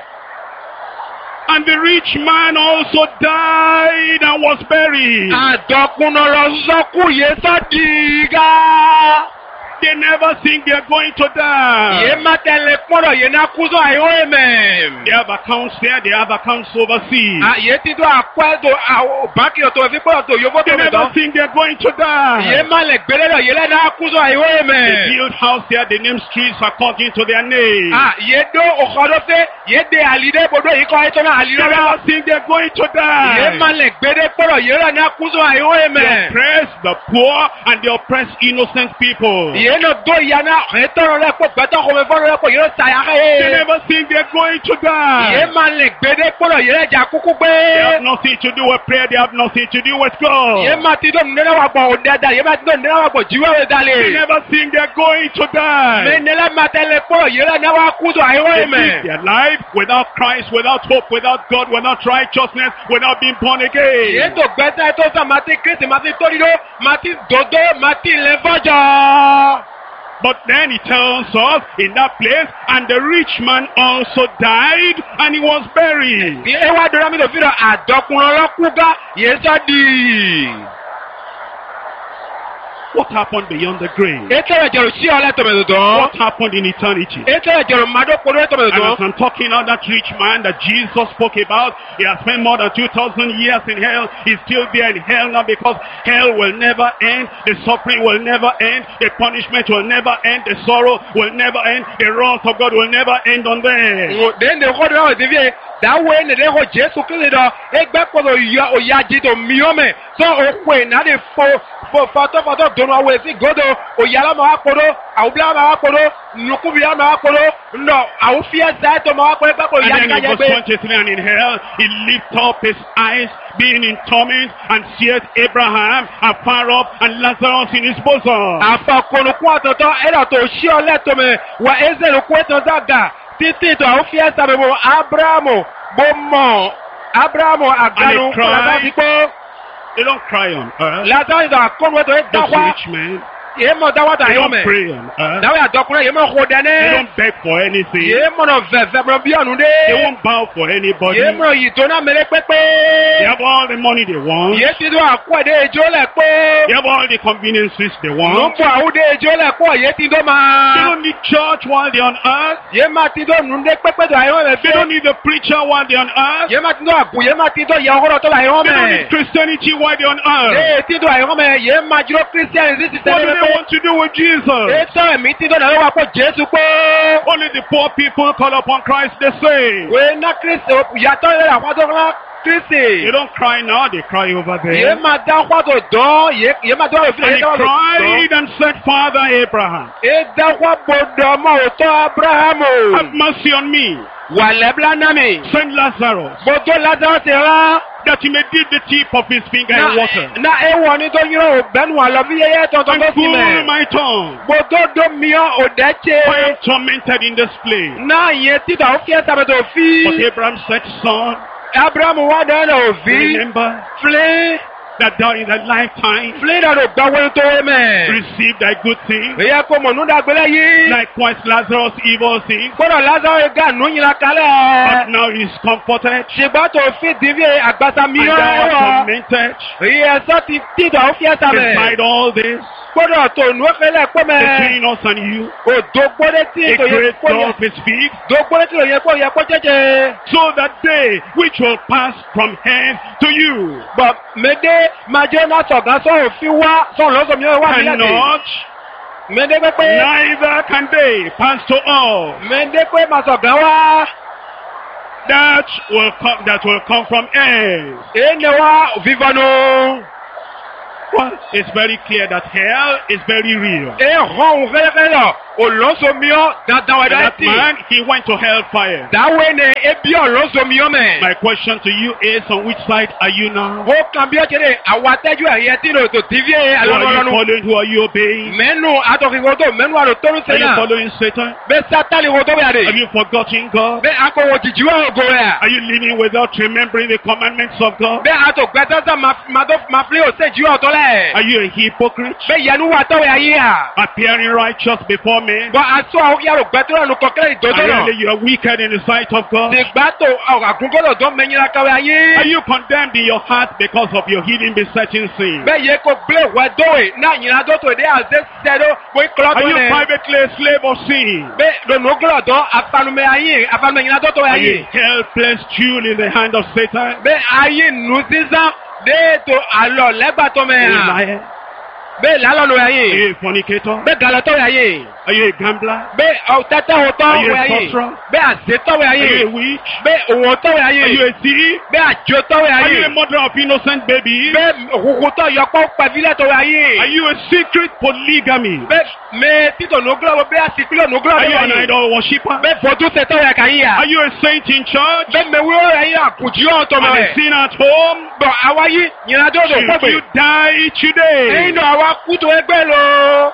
And the rich man also died and was buried. Àdọ̀kùnà lọ sọ́kù yéésọ́ dìgá. They never think they're going to die. Yé má tẹ̀lé kpọ́dọ̀ yé ná kú sọ àyọ̀ ẹ̀mẹ̀. They have accounts there, they have accounts overseas. Yé ti tó àpẹ́ tó báńkì ọ̀tọ̀ fi kpọ́dọ̀ tó yóò They tó mi never tán. think they're going to Yé die. má lẹ̀ gbélé lọ yé lẹ́ ná kú sọ àyọ̀ They ẹ̀mẹ̀. build house there, they name streets according to their name. Ah, yé dó òkòdó fẹ́, yé de àlídé bodò yìí kọ́ ẹ̀tọ́ náà They àlídé never náà. think they're going to Yé die. má lẹ̀ gbédé kpọ́dọ̀ yé lẹ́ ná kú sọ àyọ̀ They ẹ̀mẹ̀. oppress the poor and they oppress innocent people. They Yé nà dó ìyá náà ẹ̀tọ́ rẹ̀ kó gbẹ́tọ̀ kò mẹ́ fọ́nrẹ́ kó yé lọ sàyà kẹ́. never think they're going to Yé die. má lẹ̀ gbédé kpọ́dọ̀ yé lẹ́ jà kúkú They have gbé. nothing to do with prayer, they have nothing to do with Yé God. má ti dó nínú wà gbọ̀ òdẹ́dà, yé má ti dó nínú wà gbọ̀ jíwé wẹ̀ They dalẹ̀. never think they're going to Mẹ die. nílẹ̀ má tẹ̀lé kpọ́dọ̀ yé lẹ́ náà wà kú sọ àyọ̀ They live ẹ̀mẹ̀. their life without Christ, without hope, without God, without righteousness, without being born Yé again. tó gbẹ́sẹ̀ tó sọ má ti Kristi má ti tórídó, má ti dòdó, má ti lẹ́ fọ́jọ́. But then he tells us in that place, and the rich man also died and he was buried. Ẹ wá dọ́rọ́ mi tó fi rọ àdọ́kùnrin ọlọ́kùnká yé sọ́ di. What happened beyond the grave? Ètò ìjọ̀rọ̀ sí ọ̀lẹ́ tọ̀mẹ̀tò tán. What happened in eternity? Ètò ìjọ̀rọ̀ màdó kpọ́dọ̀ tọ̀mẹ̀tò And as tán. I'm talking about that rich man that Jesus spoke about, he has spent more than two thousand years in hell. He's still there in hell now because hell will never end. The suffering will never end. The punishment will never end. The sorrow will never end. The wrath of God will never end on them. Dende kɔ do na ti fi dawe ne de ko Jesu Kristi dɔ egbe kpɔdɔ ya oya dzi to miɔ mɛ sɔ o koe na de fo fo foto foto dono awe si godo oyala ma wa kodo awbla ma wa kodo nukubia ma wa kodo no awfia zato ma wa kodo pa ko And yaka then in verse yabe twenty-three, and in hell, he lifted up his eyes, being in torment, and seeth Abraham afar off, and Lazarus in his bosom. afa kono kwa toto era to shi ole to me wa ezelu kweto daga titi to awfia sabe mo Abrahamu bomo Abrahamu aganu cried. la diko They don't cry on earth. Lazarus da konwe to Those dawa rich men, ye mo dawa da they yo don't me pray on earth. dawa ya dokuna ye mo They khodane don't beg for anything. ye mo no veve mo bi onu They de won't bow for anybody. ye mo yi to na mere They pepe have all the money they want. ye ti do akwa de ejo le pe They have all the conveniences they no want. po awu de ejo le po ye ti do They ma don't need church while they're on earth. ye ma ti do nu de pepe do ayo me They don't need the preacher while they're on earth. ye ma ti do agu ye ma ti do ya ogoro to la yo They don't me need Christianity while they're on earth. ye ti do ayo me ye ma jiro Christian this is What do the they want to do with Jesus? e to mi ti do na wa po Jesu pe Only the poor people call upon Christ, they say. we na Christ ya to le la wa do na Christ They don't cry now, they cry over ye there. ma da kwa do do ye ye ma do fi And ye he do cried and said, Father Abraham, e da kwa bodo mo to have Abrahamu mercy on me. wa lebla na mi Send Lazarus, bodo Lazarus ra that he may dip the tip of his finger in water na e wo ni to yiro benu wa lo bi ye to to and to si cool me my tongue. bodo do mi o deche I am tormented in this place. na ye ti da o fi esa be to But fi Abraham said, Son, Abrahamu wa da na o fi remember fle that thou in thy lifetime fle da do gba wo to me received thy good thing. e ya ko mo nu da gbele yi Likewise Lazarus evil thing. bodo Lazarus ga nu yin la But kale now he is comforted, ṣùgbọ́n tó fi dìbí àgbàsá mi and thou art rán tormented. ìyẹn sọ ti títọ̀ ó fi ẹ̀sà mẹ́ Beside all this, gbọ́dọ̀ tó nù ẹ̀fẹ́lẹ̀ pọ́ mẹ́ between us and you, òdò gbọ́dẹ̀ tí a ètò yẹ great kó yẹ gulf is fixed, òdò gbọ́dẹ̀ tí òyẹ kó yẹ kó jẹ́jẹ́ so that they which will pass from hence to you bọ̀ mẹ́dẹ́ májẹ́ náà sọ̀gán sọ̀rọ̀ fi wá sọ̀rọ̀ lọ́sọ̀ mi wá mi lẹ́sìn cannot, mẹ́dẹ́ pẹ́pẹ́ neither can they pass to all mẹ́dẹ́ pé máa sọ̀gán wá that will come that will come from hence. èyí ni wá vivanu Well, it's very clear that hell is very real. èyí hàn òun fẹ́lẹ́fẹ́lẹ́ lọ olóńsọmíọ́ dandan And ẹ̀dá that ẹtì man, he went to hellfire. dáwé ni ebi olóńsọmíọ́ mẹ́. My question to you is, on which side are you now? ó kàn bí ó ṣe lè àwọn atẹ́jú ẹ̀yẹ tí lò tó tv Who are you alọ́lọ́lọ́nu following? Who are you obeying? mẹ́nu atọ́kìkò tó mẹ́nu àrò tó ń Are ṣe you náà following Satan? bẹ́ẹ̀ sátálì wo tó wẹ̀ Have àdè you forgotten God? bẹ́ẹ̀ akọ̀wò jìjì wẹ̀ ògo rẹ̀ Are you living without remembering the commandments of God? bẹ́ẹ̀ atọ̀ gbẹ́tẹ́sẹ̀ máa fi òṣèjì ọ̀tọ́ lẹ̀ Are you a hypocrite? bẹ́ẹ̀ yẹnu wà tọ́wẹ̀ ayé à Appearing righteous before men? bọ́ aṣọ àwọn yàrá gbẹ́tẹ́rẹ́ nu kọ́kẹ́rẹ́ ìdọ́jọ́ And náà really you are wicked in the sight of God? tìgbà tó àgùnkọ́lọ̀ tó mẹ́yìnlá káwé ayé Are you condemned in your heart because of your hidden besetting sin? bẹ́ẹ̀ yẹ kó gbé wẹ́ dówe náà yìnyín adótó ìdí àṣẹ sẹ́dọ̀ wọ́n kọ́lọ́ Are tó you nẹ privately a slave of sin? bẹ́ẹ̀ lónìí ó gbọ́dọ̀ tó afanumẹ́ ayé afanumẹ́ yìnyín adótó Are ayé. you a helpless Jew in the hand of Satan? bẹ́ẹ̀ ayé nù sísán déètò àlọ́ lẹ́gbàtọ́ Are you a mẹ́hàn liar? bẹ́ẹ̀ lálọ́nu Are ayé you a fornicator? bẹ́ẹ̀ gàlọ́tọ́ ayé Are you a gambler? bẹ́ẹ̀ ọ̀tẹ́tẹ́ òótọ́ Are you a ayé sorcerer? bẹ́ẹ̀ àṣetọ́ Are ayé you a witch? bẹ́ẹ̀ òwòtọ́ ayé Are you a thief? bẹ́ẹ̀ àjòtọ́ Are you ayé a mother of innocent babies? bẹ́ẹ̀ òkùnkùntọ́ yọpọ̀ pẹ̀fílẹ̀tọ́ ayé Are you a secret polygamy? bẹ́ẹ̀ mẹ́ títọ̀ nùgúlọ̀ bẹ́ẹ̀ àsìkílọ̀ nùgúlọ̀ Are you an ayé idol worshipper? bẹ́ẹ̀ fọ́tún tẹ̀tọ́ ayé kàn yíyà Are you a saint in church? bẹ́ẹ̀ mẹ́wúrọ̀ ayé àkùjú ọ̀tọ̀ And mẹ́ a sinner at home? bọ̀ àwáyé yìnyín Should you die today? ẹ̀yin náà àwa kútu ẹgbẹ́ lọ.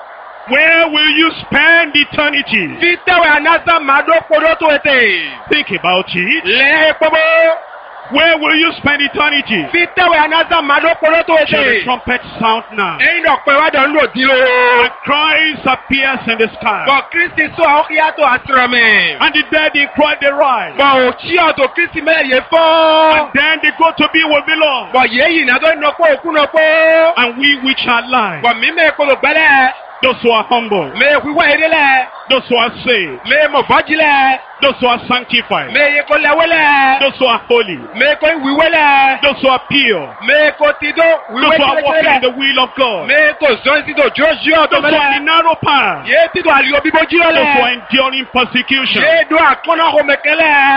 Where will you spend eternity? fi tẹ́wẹ̀ anásá máa dó kodó tó ètè. Think about it. lẹ́yìn pọ́pọ́. Where will you spend eternity? fi tẹ́wẹ̀ anásá máa dó kodó tó Shall the ètè. trumpet sound now? ẹ̀yin náà pẹ̀ wájà ń lò dín o. And Christ appears in the sky. bọ̀ kristi sọ àwọn kí á tó àtúrọ̀ mi. And the dead in Christ they rise. bọ̀ òtí ọ̀tọ̀ kristi mẹ́lẹ̀ yẹ fọ́. And then they go to be with the Lord. bọ̀ yéèyì náà tó ń nọpọ̀ òkú nọpọ̀. And we which are alive, bọ̀ mí mẹ́ kolo gbẹ́lẹ̀. those who are humble, mẹ́ wíwá eré lẹ̀. those who are saved, mẹ́ mọ̀ bọ́jì lẹ̀. those who are sanctified, mẹ́ yẹ kó lẹ́wọ́ lẹ̀. those who are holy, mẹ́ kó wíwẹ́ lẹ̀. those who are pure, mẹ́ kó ti dó those wíwẹ́ who are walking in kílẹ̀kílẹ̀. the will of God, mẹ́ kó zọ́n sí tó jósì ọ̀tọ̀ those who are in the mẹ́lẹ̀. narrow path, yé títọ̀ àlìyọ bíbó jí those who are lọ́lẹ̀. enduring persecution. yé dún àkọ́nà ọmọkẹ́lẹ̀.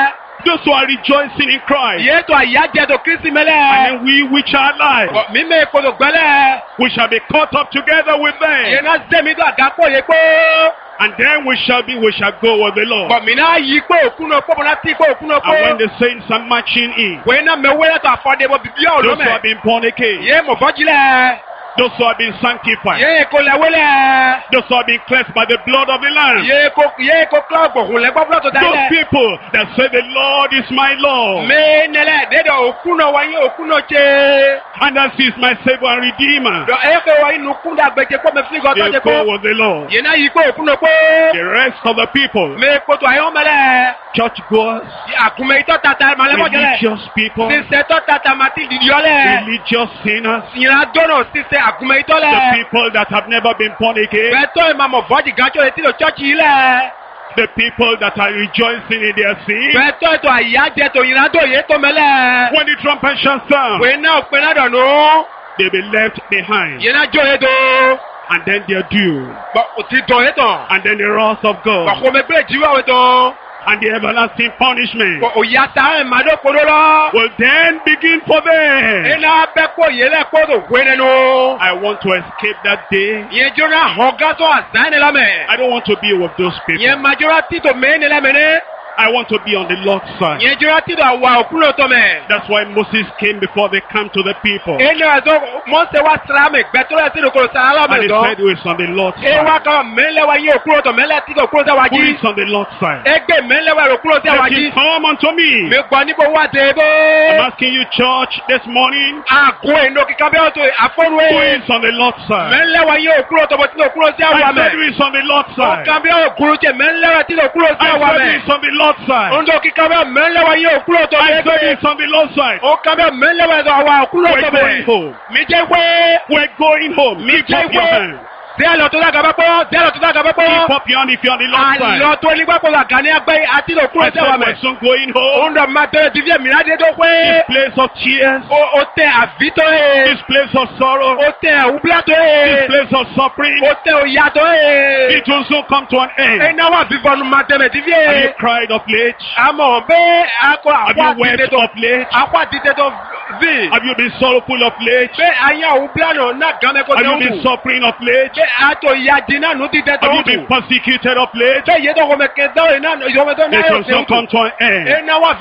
Those who are rejoicing in Christ. Yé tó àyájẹ́ tó Kristi And mẹ́lẹ̀. then we which are alive, Mímẹ́ èkó tó gbẹ́lẹ̀. we shall be caught up together with Yé them. náà zẹ́mi tó àgápò yé pé. And then we shall be, we shall go with the Lord. Bọ̀ mí náà yí pé òkú náà pọ̀ bọ̀ náà tí pé òkú náà And when pọ̀. the saints are marching in, Wé náà mẹ́wé tó àfọ̀dé bọ̀ bíbí those ọ̀dọ́ who have mẹ́. been born again, Yé mọ̀ fọ́jílẹ̀. those who have been sanctified, Yé èkó lẹ́wọ́lẹ̀. those who have been cleansed by the blood of the Lamb, Yé èkó yé èkó kílọ̀ gbọ̀hùn lẹ́gbọ́ fúlọ̀ tó those dáilẹ̀. people that say the Lord is my Lord, Mé nílẹ̀ dédé òkú náà wáyé òkú náà ṣe. and that He is my Savior and Redeemer, Dọ̀ ẹ̀ pé wáyé nù kúndà gbẹ̀jẹ̀ pọ̀ mẹ́ fígọ̀ tó they ṣe go pọ̀. with the Lord. Yé náà yí pé òkú náà pọ̀. The rest of the people, Mé èkó tó àyọ̀ mẹ́lẹ̀. churchgoers, Àkùnmẹ́ ìtọ́ tata màlẹ́mọ̀ jẹ́lẹ̀. religious people, Sísẹ tọ́ tata màtí ìdíyọ́lẹ̀. religious sinners, Ìyìnlá dọ́nà sísẹ àkùnmẹ́ ìtọ́ the lẹ̀. people that have never been born again, Bẹ́tọ́ ìmàmọ̀ fọ́jì gánjọ́ létí lọ chọ́ọ̀chì yìí lẹ̀. the people that are rejoicing in their sin. Bẹ́tọ́ ètò àyájẹ tó ìyìnlá tó yé tó mẹ́lẹ̀. When the trumpet shall sound, Wèé náà pé náà dọ̀nù. they'll be left behind. Yìí náà jó yé tó. And then their due. Bọ̀ ò ti dọ̀ yé tán. And then the wrath of God. Bọ̀ kò mẹ́ gbé jíwá wé tán. And the everlasting punishment Bọ̀ òyà ta ẹ̀ máa dó kodó lọ. will then begin for them. Iná bẹ́ kó yé lẹ̀ kó tó wé nínú. I want to escape that day. Yẹn jóná hàn gásọ̀ àzán ni lámẹ̀. I don't want to be with those people. Yẹn máa jóná títò mẹ́ ni lámẹ̀ ní. I want to be on the Lord's side. Yẹn jóná títò àwa òkú lọ tọ́ mẹ́. That's why Moses came before they come to the people. Ẹni ọ̀dọ́ Mọ́sẹ̀ wá sírámì gbẹ̀tọ́lẹ̀ tí ìdókòrò sára And lọ́mọ he ìdán. said he was on the Lord's Ẹ wá side. kan mẹ́lẹ̀ wá yé òkú lọ́tọ̀ mẹ́lẹ̀ tí ìdókòrò sáwá Who jí. is on the Lord's side? Ẹgbẹ́ mẹ́lẹ̀ wá òkú lọ́tọ̀ sáwá Let jí. him come unto me. Mi gbọ́ níbo wá dé bó. I'm asking you, church, this morning, Àgọ́ ẹ̀nà kíkà bí ọ̀tọ̀ àfọ́nù who ẹ̀. is on the Lord's side? Mẹ́lẹ̀ wá yé òkú lọ́tọ̀ bọ̀ tí ìdókòrò I sáwá said mẹ́. who is on the Lord's side? Ọ̀kan bí òkúrú jẹ mẹ́lẹ̀ wá tí ìdókòrò I sáwá said mẹ́. who is on the Lord's side? Oúnjẹ kíkà bí mẹ́lẹ̀ wá yé òkú lọ́tọ̀ I said who mẹ́. is on the Lord's side? Ọ̀kan bí mẹ́lẹ̀ wá àwa òkú We're lọ́tọ̀ going mẹ́. home. Mi jẹ́ wé. We're going home. Lift jẹ́ up your wé. hand. Díẹ̀ lọ tó dàgbà bá pọ́. Díẹ̀ lọ tó dàgbà bá pọ́. Lift up your hand if you're on the Lord's side. Àlọ́ tó nígbà pọ̀ àgà ní agbẹ́ àti ìdókòrò I sáwá said mẹ́. we're soon going home. Òun dọ̀ máa tẹ̀lé díẹ̀ mìíràn dé tó pé. This place of tears. O o tẹ àvítọ́ ẹ̀. This place of sorrow. O tẹ àwùbílátọ́ This ẹ̀. place of suffering. O tẹ òyàtọ̀ ẹ̀. It will soon come to an end. Ẹ̀ná wà fífọ́nù máa tẹ̀mẹ̀ tí Have you fíè. cried of late? Àmọ̀ bẹ́ẹ̀ akọ Have àpò you àdìdẹ wept tó of late? àpò àdìdẹ tó vi. Have you been sorrowful of late? Bẹ́ẹ̀ ayé àwùbílánà náà gàmẹ́ kó Have you tẹ̀ been wù. suffering of late? Bẹ́ẹ̀ àtò ìyàdí náà nù dídẹ tó Have you wù. been persecuted of late? Bẹ́ẹ̀ yẹ tó kọ́mẹ kẹ́ńtọ́ yìí náà yọmẹ tó náà It yóò will soon tẹ̀ come wù. to an end. Ẹ̀ná wà